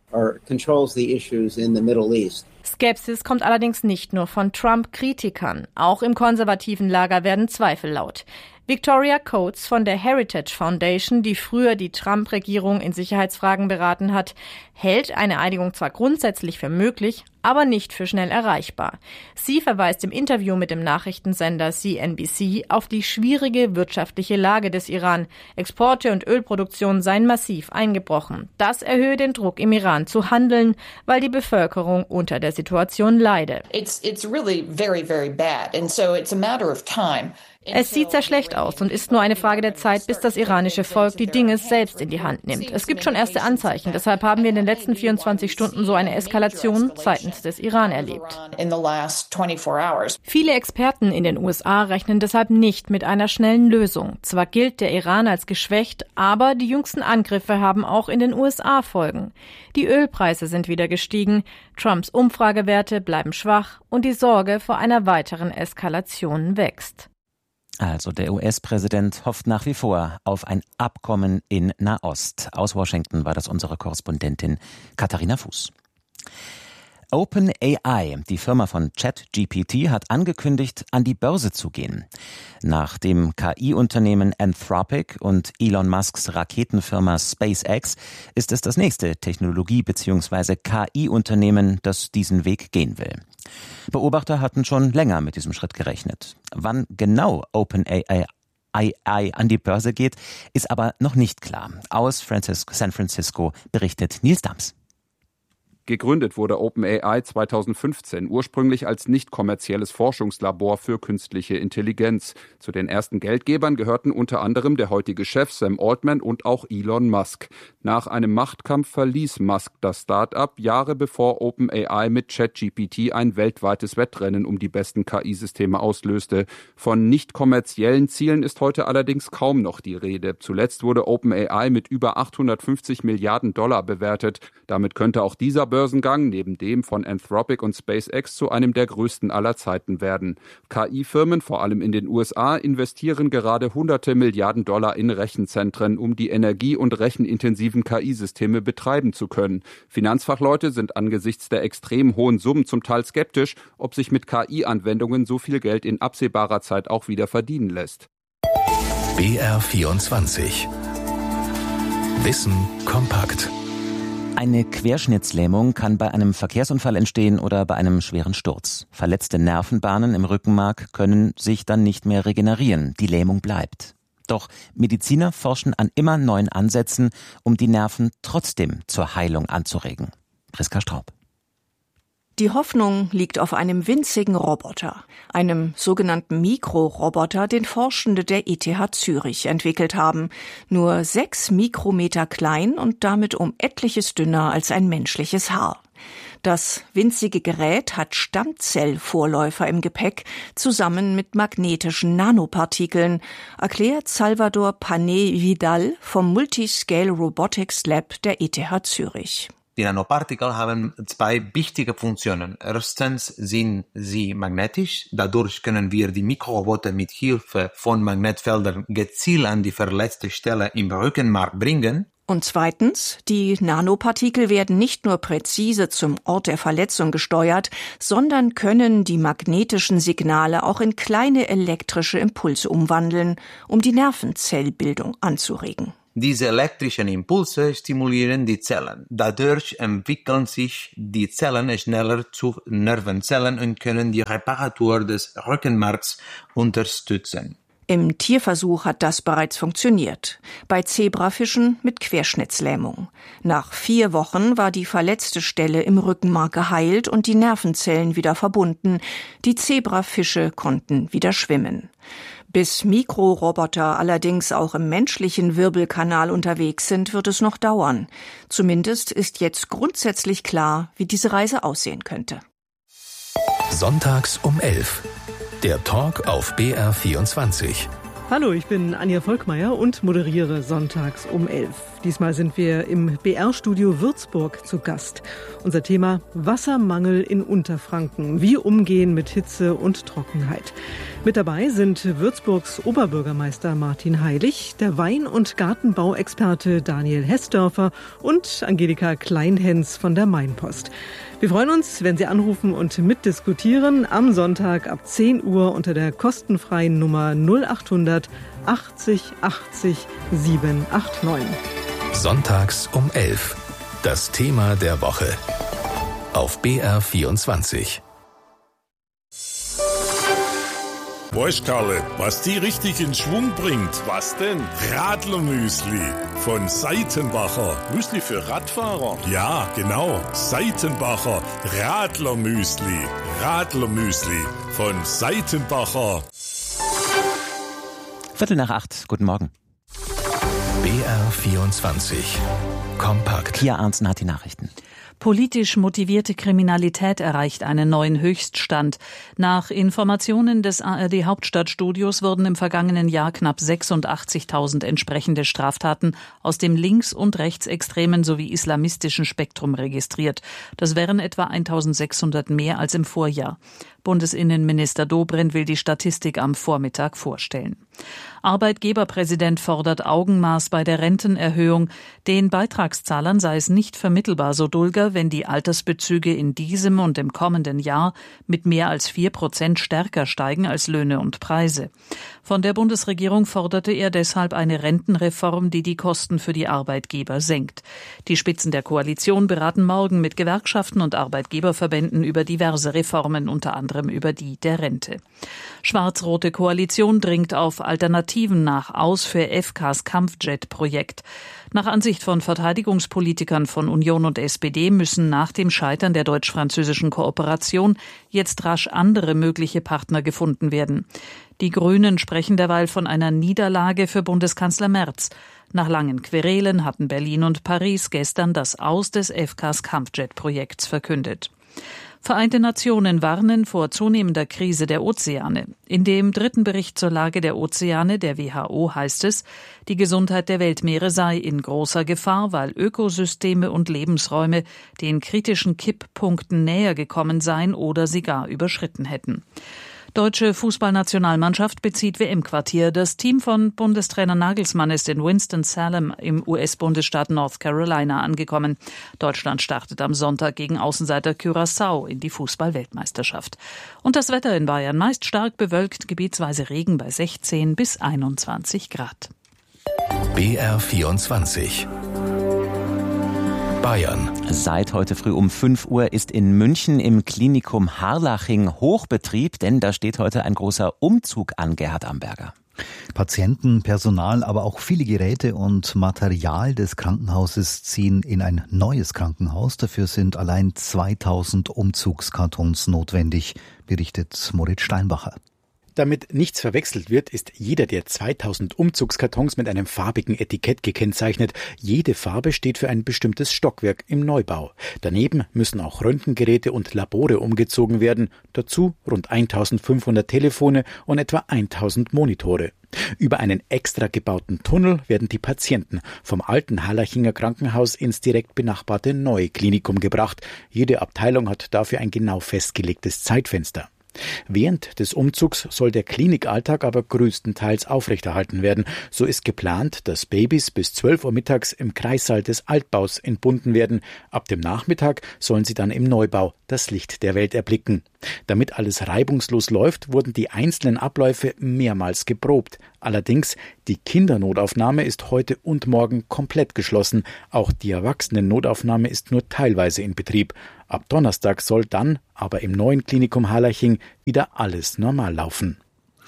Skepsis kommt allerdings nicht nur von Trump-Kritikern. Auch im konservativen Lager werden Zweifel laut. Victoria Coates von der Heritage Foundation, die früher die Trump-Regierung in Sicherheitsfragen beraten hat, hält eine Einigung zwar grundsätzlich für möglich, aber nicht für schnell erreichbar. Sie verweist im Interview mit dem Nachrichtensender CNBC auf die schwierige wirtschaftliche Lage des Iran. Exporte und Ölproduktion seien massiv eingebrochen. Das erhöhe den Druck im Iran zu handeln, weil die Bevölkerung unter der Situation leide. It's really very, very bad. And so it's a matter of time. Es sieht sehr schlecht aus und ist nur eine Frage der Zeit, bis das iranische Volk die Dinge selbst in die Hand nimmt. Es gibt schon erste Anzeichen. Deshalb haben wir in den letzten 24 Stunden so eine Eskalation seitens des Iran erlebt. Viele Experten in den USA rechnen deshalb nicht mit einer schnellen Lösung. Zwar gilt der Iran als geschwächt, aber die jüngsten Angriffe haben auch in den USA Folgen. Die Ölpreise sind wieder gestiegen, Trumps Umfragewerte bleiben schwach und die Sorge vor einer weiteren Eskalation wächst. Also der US-Präsident hofft nach wie vor auf ein Abkommen in Nahost. Aus Washington war das unsere Korrespondentin Katharina Fuß. OpenAI, die Firma von ChatGPT, hat angekündigt, an die Börse zu gehen. Nach dem KI-Unternehmen Anthropic und Elon Musks Raketenfirma SpaceX ist es das nächste Technologie- bzw. KI-Unternehmen, das diesen Weg gehen will. Beobachter hatten schon länger mit diesem Schritt gerechnet. Wann genau OpenAI an die Börse geht, ist aber noch nicht klar. Aus San Francisco berichtet Nils Dams. Gegründet wurde OpenAI 2015, ursprünglich als nicht kommerzielles Forschungslabor für künstliche Intelligenz. Zu den ersten Geldgebern gehörten unter anderem der heutige Chef Sam Altman und auch Elon Musk. Nach einem Machtkampf verließ Musk das Start-up, Jahre bevor OpenAI mit ChatGPT ein weltweites Wettrennen um die besten KI-Systeme auslöste. Von nicht kommerziellen Zielen ist heute allerdings kaum noch die Rede. Zuletzt wurde OpenAI mit über 850 Milliarden Dollar bewertet. Damit könnte auch dieser Börsengang neben dem von Anthropic und SpaceX zu einem der größten aller Zeiten werden. KI-Firmen, vor allem in den USA, investieren gerade hunderte Milliarden Dollar in Rechenzentren, um die energie- und rechenintensiven KI-Systeme betreiben zu können. Finanzfachleute sind angesichts der extrem hohen Summen zum Teil skeptisch, ob sich mit KI-Anwendungen so viel Geld in absehbarer Zeit auch wieder verdienen lässt. BR24 Wissen kompakt. Eine Querschnittslähmung kann bei einem Verkehrsunfall entstehen oder bei einem schweren Sturz. Verletzte Nervenbahnen im Rückenmark können sich dann nicht mehr regenerieren. Die Lähmung bleibt. Doch Mediziner forschen an immer neuen Ansätzen, um die Nerven trotzdem zur Heilung anzuregen. Priska Straub. Die Hoffnung liegt auf einem winzigen Roboter, einem sogenannten Mikroroboter, den Forschende der ETH Zürich entwickelt haben. Nur 6 Mikrometer klein und damit um etliches dünner als ein menschliches Haar. Das winzige Gerät hat Stammzellvorläufer im Gepäck, zusammen mit magnetischen Nanopartikeln, erklärt Salvador Pané Vidal vom Multiscale Robotics Lab der ETH Zürich. Die Nanopartikel haben zwei wichtige Funktionen. Erstens sind sie magnetisch. Dadurch können wir die Mikroroboter mit Hilfe von Magnetfeldern gezielt an die verletzte Stelle im Rückenmark bringen. Und zweitens, die Nanopartikel werden nicht nur präzise zum Ort der Verletzung gesteuert, sondern können die magnetischen Signale auch in kleine elektrische Impulse umwandeln, um die Nervenzellbildung anzuregen. Diese elektrischen Impulse stimulieren die Zellen. Dadurch entwickeln sich die Zellen schneller zu Nervenzellen und können die Reparatur des Rückenmarks unterstützen. Im Tierversuch hat das bereits funktioniert. Bei Zebrafischen mit Querschnittslähmung. Nach 4 Wochen war die verletzte Stelle im Rückenmark geheilt und die Nervenzellen wieder verbunden. Die Zebrafische konnten wieder schwimmen. Bis Mikroroboter allerdings auch im menschlichen Wirbelkanal unterwegs sind, wird es noch dauern. Zumindest ist jetzt grundsätzlich klar, wie diese Reise aussehen könnte. Sonntags um 11. Der Talk auf BR24. Hallo, ich bin Anja Volkmeier und moderiere sonntags um 11. Diesmal sind wir im BR-Studio Würzburg zu Gast. Unser Thema: Wassermangel in Unterfranken. Wie umgehen mit Hitze und Trockenheit. Mit dabei sind Würzburgs Oberbürgermeister Martin Heilig, der Wein- und Gartenbauexperte Daniel Hessdörfer und Angelika Kleinhens von der Mainpost. Wir freuen uns, wenn Sie anrufen und mitdiskutieren am Sonntag ab 10 Uhr unter der kostenfreien Nummer 0800 80 80 789. Sonntags um 11. Das Thema der Woche. Auf BR24. Weißt, Karle, was die richtig in Schwung bringt? Was denn? Radlermüsli von Seitenbacher. Müsli für Radfahrer? Ja, genau. Seitenbacher Radlermüsli. Radlermüsli von Seitenbacher. 7:45. Guten Morgen. BR24. Kompakt. Pia Arntzen hat die Nachrichten. Politisch motivierte Kriminalität erreicht einen neuen Höchststand. Nach Informationen des ARD-Hauptstadtstudios wurden im vergangenen Jahr knapp 86.000 entsprechende Straftaten aus dem links- und rechtsextremen sowie islamistischen Spektrum registriert. Das wären etwa 1.600 mehr als im Vorjahr. Bundesinnenminister Dobrindt will die Statistik am Vormittag vorstellen. Arbeitgeberpräsident fordert Augenmaß bei der Rentenerhöhung. Den Beitragszahlern sei es nicht vermittelbar, so Dulger, wenn die Altersbezüge in diesem und im kommenden Jahr mit mehr als 4% stärker steigen als Löhne und Preise. Von der Bundesregierung forderte er deshalb eine Rentenreform, die die Kosten für die Arbeitgeber senkt. Die Spitzen der Koalition beraten morgen mit Gewerkschaften und Arbeitgeberverbänden über diverse Reformen, unter anderem über die der Rente. Schwarz-rote Koalition dringt auf Alternativen nach aus für FKs Kampfjet-Projekt. Nach Ansicht von Verteidigungspolitikern von Union und SPD müssen nach dem Scheitern der deutsch-französischen Kooperation jetzt rasch andere mögliche Partner gefunden werden. Die Grünen sprechen derweil von einer Niederlage für Bundeskanzler Merz. Nach langen Querelen hatten Berlin und Paris gestern das Aus des FKs Kampfjet-Projekts verkündet. Vereinte Nationen warnen vor zunehmender Krise der Ozeane. In dem 3. Bericht zur Lage der Ozeane der WHO heißt es, die Gesundheit der Weltmeere sei in großer Gefahr, weil Ökosysteme und Lebensräume den kritischen Kipppunkten näher gekommen seien oder sie gar überschritten hätten. Deutsche Fußballnationalmannschaft bezieht WM-Quartier. Das Team von Bundestrainer Nagelsmann ist in Winston-Salem im US-Bundesstaat North Carolina angekommen. Deutschland startet am Sonntag gegen Außenseiter Curaçao in die Fußball-Weltmeisterschaft. Und das Wetter in Bayern meist stark bewölkt, gebietsweise Regen bei 16 bis 21 Grad. BR24. Bayern. Seit heute früh um 5 Uhr ist in München im Klinikum Harlaching Hochbetrieb, denn da steht heute ein großer Umzug an, Gerhard Amberger. Patienten, Personal, aber auch viele Geräte und Material des Krankenhauses ziehen in ein neues Krankenhaus. Dafür sind allein 2000 Umzugskartons notwendig, berichtet Moritz Steinbacher. Damit nichts verwechselt wird, ist jeder der 2000 Umzugskartons mit einem farbigen Etikett gekennzeichnet. Jede Farbe steht für ein bestimmtes Stockwerk im Neubau. Daneben müssen auch Röntgengeräte und Labore umgezogen werden. Dazu rund 1500 Telefone und etwa 1000 Monitore. Über einen extra gebauten Tunnel werden die Patienten vom alten Harlachinger Krankenhaus ins direkt benachbarte neue Klinikum gebracht. Jede Abteilung hat dafür ein genau festgelegtes Zeitfenster. Während des Umzugs soll der Klinikalltag aber größtenteils aufrechterhalten werden. So ist geplant, dass Babys bis 12 Uhr mittags im Kreissaal des Altbaus entbunden werden. Ab dem Nachmittag sollen sie dann im Neubau das Licht der Welt erblicken. Damit alles reibungslos läuft, wurden die einzelnen Abläufe mehrmals geprobt. Allerdings, die Kindernotaufnahme ist heute und morgen komplett geschlossen. Auch die Erwachsenen-Notaufnahme ist nur teilweise in Betrieb. Ab Donnerstag soll dann, aber im neuen Klinikum Harlaching, wieder alles normal laufen.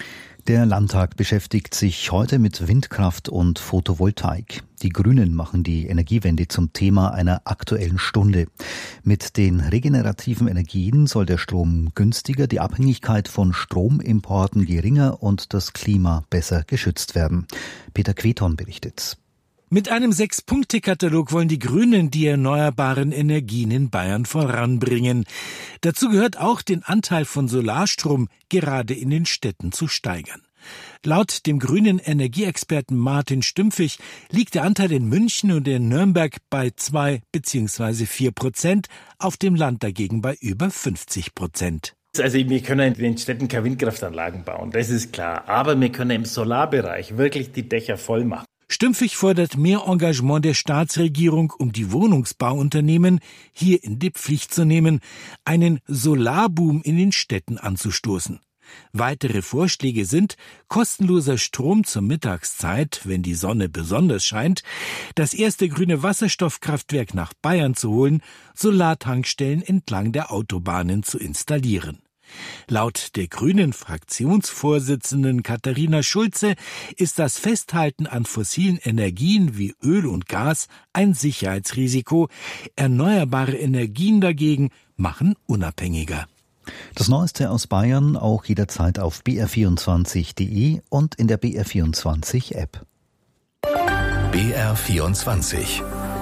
Der Landtag beschäftigt sich heute mit Windkraft und Photovoltaik. Die Grünen machen die Energiewende zum Thema einer Aktuellen Stunde. Mit den regenerativen Energien soll der Strom günstiger, die Abhängigkeit von Stromimporten geringer und das Klima besser geschützt werden. Peter Queton berichtet. Mit einem 6-Punkte-Katalog wollen die Grünen die erneuerbaren Energien in Bayern voranbringen. Dazu gehört auch, den Anteil von Solarstrom gerade in den Städten zu steigern. Laut dem grünen Energieexperten Martin Stümpfig liegt der Anteil in München und in Nürnberg bei 2 bzw. 4%, auf dem Land dagegen bei über 50%. Also wir können in den Städten keine Windkraftanlagen bauen, das ist klar. Aber wir können im Solarbereich wirklich die Dächer voll machen. Stümpfig fordert mehr Engagement der Staatsregierung, um die Wohnungsbauunternehmen hier in die Pflicht zu nehmen, einen Solarboom in den Städten anzustoßen. Weitere Vorschläge sind kostenloser Strom zur Mittagszeit, wenn die Sonne besonders scheint, das erste grüne Wasserstoffkraftwerk nach Bayern zu holen, Solartankstellen entlang der Autobahnen zu installieren. Laut der grünen Fraktionsvorsitzenden Katharina Schulze ist das Festhalten an fossilen Energien wie Öl und Gas ein Sicherheitsrisiko. Erneuerbare Energien dagegen machen unabhängiger. Das Neueste aus Bayern auch jederzeit auf br24.de und in der BR24-App. BR24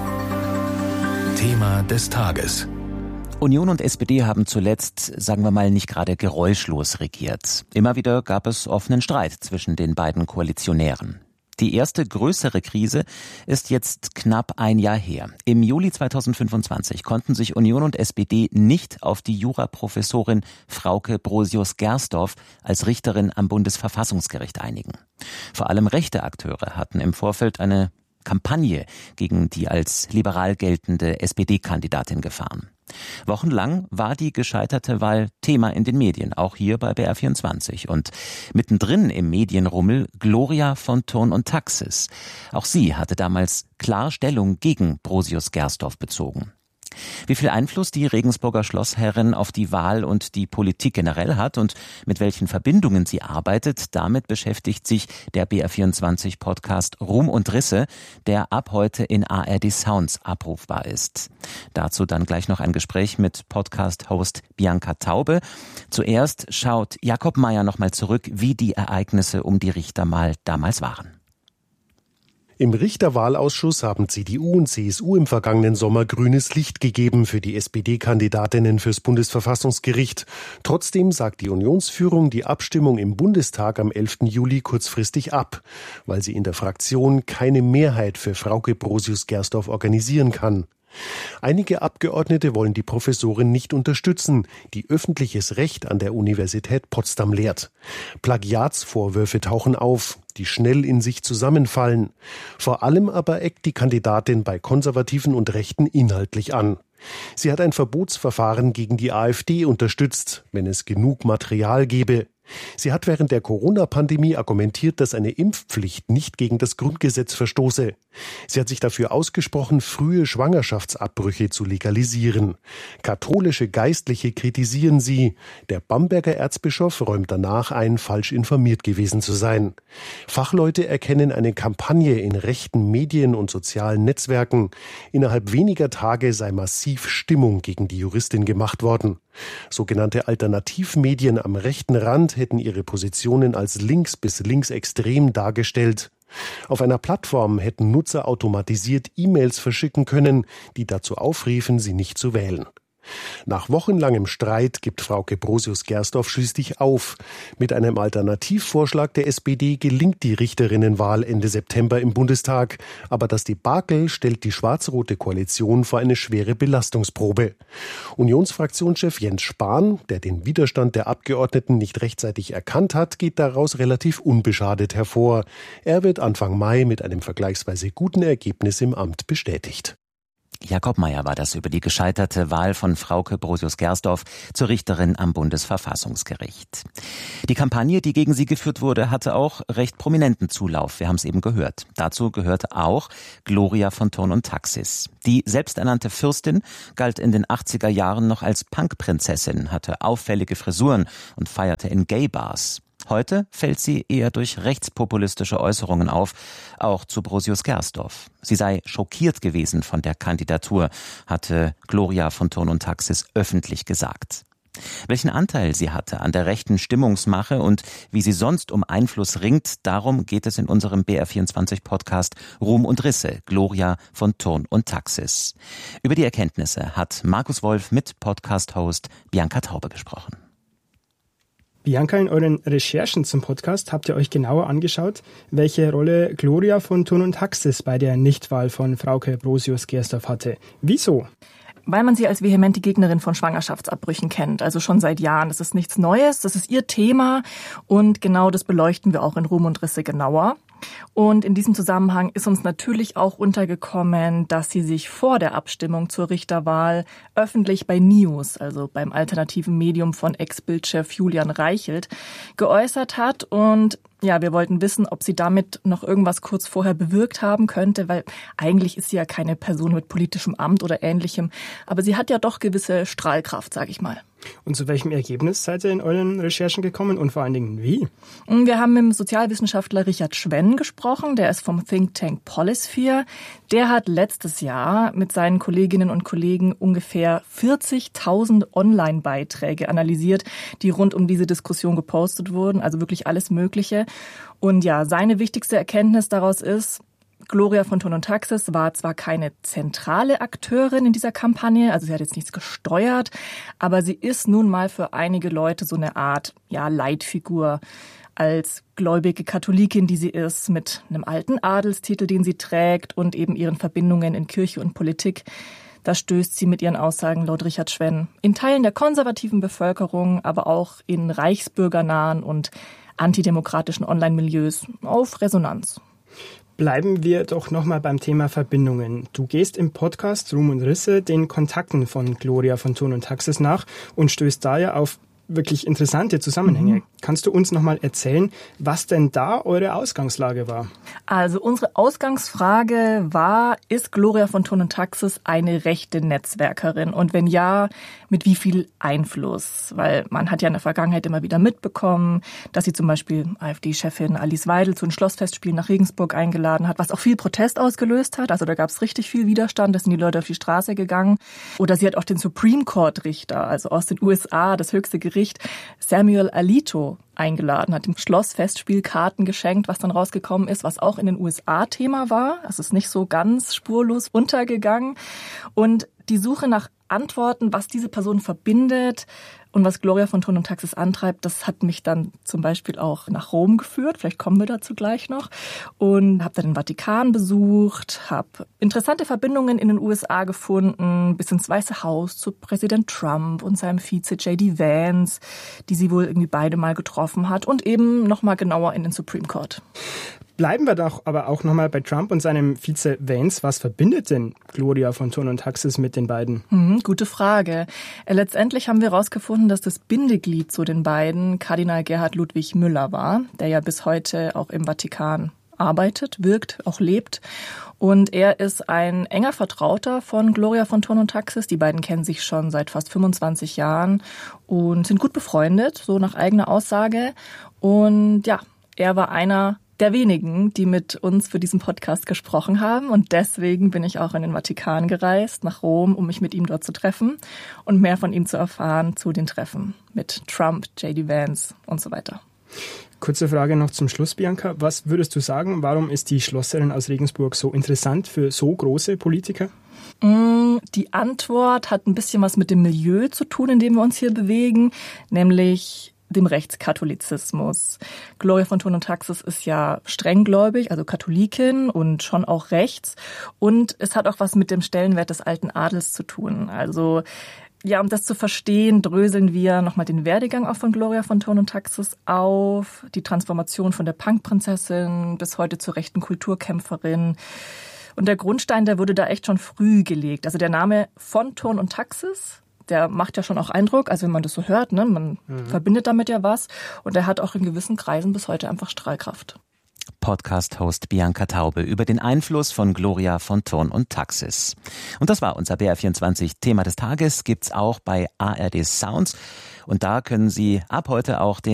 Thema des Tages. Union und SPD haben zuletzt, sagen wir mal, nicht gerade geräuschlos regiert. Immer wieder gab es offenen Streit zwischen den beiden Koalitionären. Die erste größere Krise ist jetzt knapp ein Jahr her. Im Juli 2025 konnten sich Union und SPD nicht auf die Juraprofessorin Frauke Brosius-Gersdorf als Richterin am Bundesverfassungsgericht einigen. Vor allem rechte Akteure hatten im Vorfeld eine Kampagne gegen die als liberal geltende SPD-Kandidatin gefahren. Wochenlang war die gescheiterte Wahl Thema in den Medien, auch hier bei BR24. Und mittendrin im Medienrummel Gloria von Thurn und Taxis. Auch sie hatte damals klar Stellung gegen Brosius-Gersdorf bezogen. Wie viel Einfluss die Regensburger Schlossherrin auf die Wahl und die Politik generell hat und mit welchen Verbindungen sie arbeitet, damit beschäftigt sich der BR24-Podcast Ruhm und Risse, der ab heute in ARD Sounds abrufbar ist. Dazu dann gleich noch ein Gespräch mit Podcast-Host Bianca Taube. Zuerst schaut Jakob Mayer nochmal zurück, wie die Ereignisse um die Richterwahl damals waren. Im Richterwahlausschuss haben CDU und CSU im vergangenen Sommer grünes Licht gegeben für die SPD-Kandidatinnen fürs Bundesverfassungsgericht. Trotzdem sagt die Unionsführung die Abstimmung im Bundestag am 11. Juli kurzfristig ab, weil sie in der Fraktion keine Mehrheit für Frauke Brosius-Gersdorf organisieren kann. Einige Abgeordnete wollen die Professorin nicht unterstützen, die öffentliches Recht an der Universität Potsdam lehrt. Plagiatsvorwürfe tauchen auf, die schnell in sich zusammenfallen. Vor allem aber eckt die Kandidatin bei Konservativen und Rechten inhaltlich an. Sie hat ein Verbotsverfahren gegen die AfD unterstützt, wenn es genug Material gebe. Sie hat während der Corona-Pandemie argumentiert, dass eine Impfpflicht nicht gegen das Grundgesetz verstoße. Sie hat sich dafür ausgesprochen, frühe Schwangerschaftsabbrüche zu legalisieren. Katholische Geistliche kritisieren sie. Der Bamberger Erzbischof räumt danach ein, falsch informiert gewesen zu sein. Fachleute erkennen eine Kampagne in rechten Medien und sozialen Netzwerken. Innerhalb weniger Tage sei massiv Stimmung gegen die Juristin gemacht worden. Sogenannte Alternativmedien am rechten Rand und hätten ihre Positionen als links bis linksextrem dargestellt. Auf einer Plattform hätten Nutzer automatisiert E-Mails verschicken können, die dazu aufriefen, sie nicht zu wählen. Nach wochenlangem Streit gibt Frauke Brosius-Gersdorf schließlich auf. Mit einem Alternativvorschlag der SPD gelingt die Richterinnenwahl Ende September im Bundestag. Aber das Debakel stellt die schwarz-rote Koalition vor eine schwere Belastungsprobe. Unionsfraktionschef Jens Spahn, der den Widerstand der Abgeordneten nicht rechtzeitig erkannt hat, geht daraus relativ unbeschadet hervor. Er wird Anfang Mai mit einem vergleichsweise guten Ergebnis im Amt bestätigt. Jakob Mayer war das über die gescheiterte Wahl von Frauke Brosius-Gersdorf zur Richterin am Bundesverfassungsgericht. Die Kampagne, die gegen sie geführt wurde, hatte auch recht prominenten Zulauf. Wir haben es eben gehört. Dazu gehörte auch Gloria von Thurn und Taxis. Die selbsternannte Fürstin galt in den 80er Jahren noch als Punkprinzessin, hatte auffällige Frisuren und feierte in Gay-Bars. Heute fällt sie eher durch rechtspopulistische Äußerungen auf, auch zu Brosius-Gersdorf. Sie sei schockiert gewesen von der Kandidatur, hatte Gloria von Thurn und Taxis öffentlich gesagt. Welchen Anteil sie hatte an der rechten Stimmungsmache und wie sie sonst um Einfluss ringt, darum geht es in unserem BR24-Podcast Ruhm und Risse, Gloria von Thurn und Taxis. Über die Erkenntnisse hat Markus Wolf mit Podcast-Host Bianca Taube gesprochen. Bianca, in euren Recherchen zum Podcast habt ihr euch genauer angeschaut, welche Rolle Gloria von Thurn und Taxis bei der Nichtwahl von Frauke Brosius-Gersdorf hatte. Wieso? Weil man sie als vehemente Gegnerin von Schwangerschaftsabbrüchen kennt, also schon seit Jahren. Das ist nichts Neues, das ist ihr Thema und genau das beleuchten wir auch in Ruhm und Risse genauer. Und in diesem Zusammenhang ist uns natürlich auch untergekommen, dass sie sich vor der Abstimmung zur Richterwahl öffentlich bei News, also beim alternativen Medium von Ex-Bild-Chef Julian Reichelt, geäußert hat. Und ja, wir wollten wissen, ob sie damit noch irgendwas kurz vorher bewirkt haben könnte, weil eigentlich ist sie ja keine Person mit politischem Amt oder Ähnlichem. Aber sie hat ja doch gewisse Strahlkraft, sag ich mal. Und zu welchem Ergebnis seid ihr in euren Recherchen gekommen und vor allen Dingen wie? Wir haben mit dem Sozialwissenschaftler Richard Schwenn gesprochen, der ist vom Think Tank Polisphere. Der hat letztes Jahr mit seinen Kolleginnen und Kollegen ungefähr 40.000 Online-Beiträge analysiert, die rund um diese Diskussion gepostet wurden, also wirklich alles Mögliche. Und ja, seine wichtigste Erkenntnis daraus ist, Gloria von Thurn und Taxis war zwar keine zentrale Akteurin in dieser Kampagne, also sie hat jetzt nichts gesteuert, aber sie ist nun mal für einige Leute so eine Art, ja, Leitfigur. Als gläubige Katholikin, die sie ist, mit einem alten Adelstitel, den sie trägt und eben ihren Verbindungen in Kirche und Politik. Da stößt sie mit ihren Aussagen laut Richard Schwenn in Teilen der konservativen Bevölkerung, aber auch in reichsbürgernahen und antidemokratischen Online-Milieus auf Resonanz. Bleiben wir doch nochmal beim Thema Verbindungen. Du gehst im Podcast Ruhm und Risse den Kontakten von Gloria von Thurn und Taxis nach und stößt daher auf wirklich interessante Zusammenhänge. Kannst du uns nochmal erzählen, was denn da eure Ausgangslage war? Also unsere Ausgangsfrage war, ist Gloria von Thurn und Taxis eine rechte Netzwerkerin? Und wenn ja, mit wie viel Einfluss? Weil man hat ja in der Vergangenheit immer wieder mitbekommen, dass sie zum Beispiel AfD-Chefin Alice Weidel zu den Schlossfestspielen nach Regensburg eingeladen hat, was auch viel Protest ausgelöst hat. Also da gab es richtig viel Widerstand, da sind die Leute auf die Straße gegangen. Oder sie hat auch den Supreme Court-Richter, also aus den USA, das höchste Gericht, Samuel Alito eingeladen, hat dem Schlossfestspiel Karten geschenkt, was dann rausgekommen ist, was auch in den USA Thema war. Das ist nicht so ganz spurlos untergegangen. Und die Suche nach Antworten, was diese Person verbindet und was Gloria von Thurn und Taxis antreibt, das hat mich dann zum Beispiel auch nach Rom geführt. Vielleicht kommen wir dazu gleich noch. Und habe dann den Vatikan besucht, habe interessante Verbindungen in den USA gefunden, bis ins Weiße Haus zu Präsident Trump und seinem Vize J.D. Vance, die sie wohl irgendwie beide mal getroffen hat und eben nochmal genauer in den Supreme Court. Bleiben wir doch aber auch nochmal bei Trump und seinem Vize Vance. Was verbindet denn Gloria von Thurn und Taxis mit den beiden? Gute Frage. Letztendlich haben wir herausgefunden, dass das Bindeglied zu den beiden Kardinal Gerhard Ludwig Müller war, der ja bis heute auch im Vatikan arbeitet, wirkt, auch lebt. Und er ist ein enger Vertrauter von Gloria von Thurn und Taxis. Die beiden kennen sich schon seit fast 25 Jahren und sind gut befreundet, so nach eigener Aussage. Und ja, er war einer der wenigen, die mit uns für diesen Podcast gesprochen haben. Und deswegen bin ich auch in den Vatikan gereist, nach Rom, um mich mit ihm dort zu treffen und mehr von ihm zu erfahren zu den Treffen mit Trump, J.D. Vance und so weiter. Kurze Frage noch zum Schluss, Bianca. Was würdest du sagen, warum ist die Schlosserin aus Regensburg so interessant für so große Politiker? Die Antwort hat ein bisschen was mit dem Milieu zu tun, in dem wir uns hier bewegen, nämlich dem Rechtskatholizismus. Gloria von Thurn und Taxis ist ja strenggläubig, also Katholikin und schon auch rechts. Und es hat auch was mit dem Stellenwert des alten Adels zu tun. Also ja, um das zu verstehen, dröseln wir nochmal den Werdegang auch von Gloria von Thurn und Taxis auf, die Transformation von der Punkprinzessin bis heute zur rechten Kulturkämpferin. Und der Grundstein, der wurde da echt schon früh gelegt. Also der Name von Thurn und Taxis, der macht ja schon auch Eindruck, also wenn man das so hört, ne, man verbindet damit ja was. Und der hat auch in gewissen Kreisen bis heute einfach Strahlkraft. Podcast-Host Bianca Taube über den Einfluss von Gloria von Thurn und Taxis. Und das war unser BR24 Thema des Tages, gibt's auch bei ARD Sounds. Und da können Sie ab heute auch den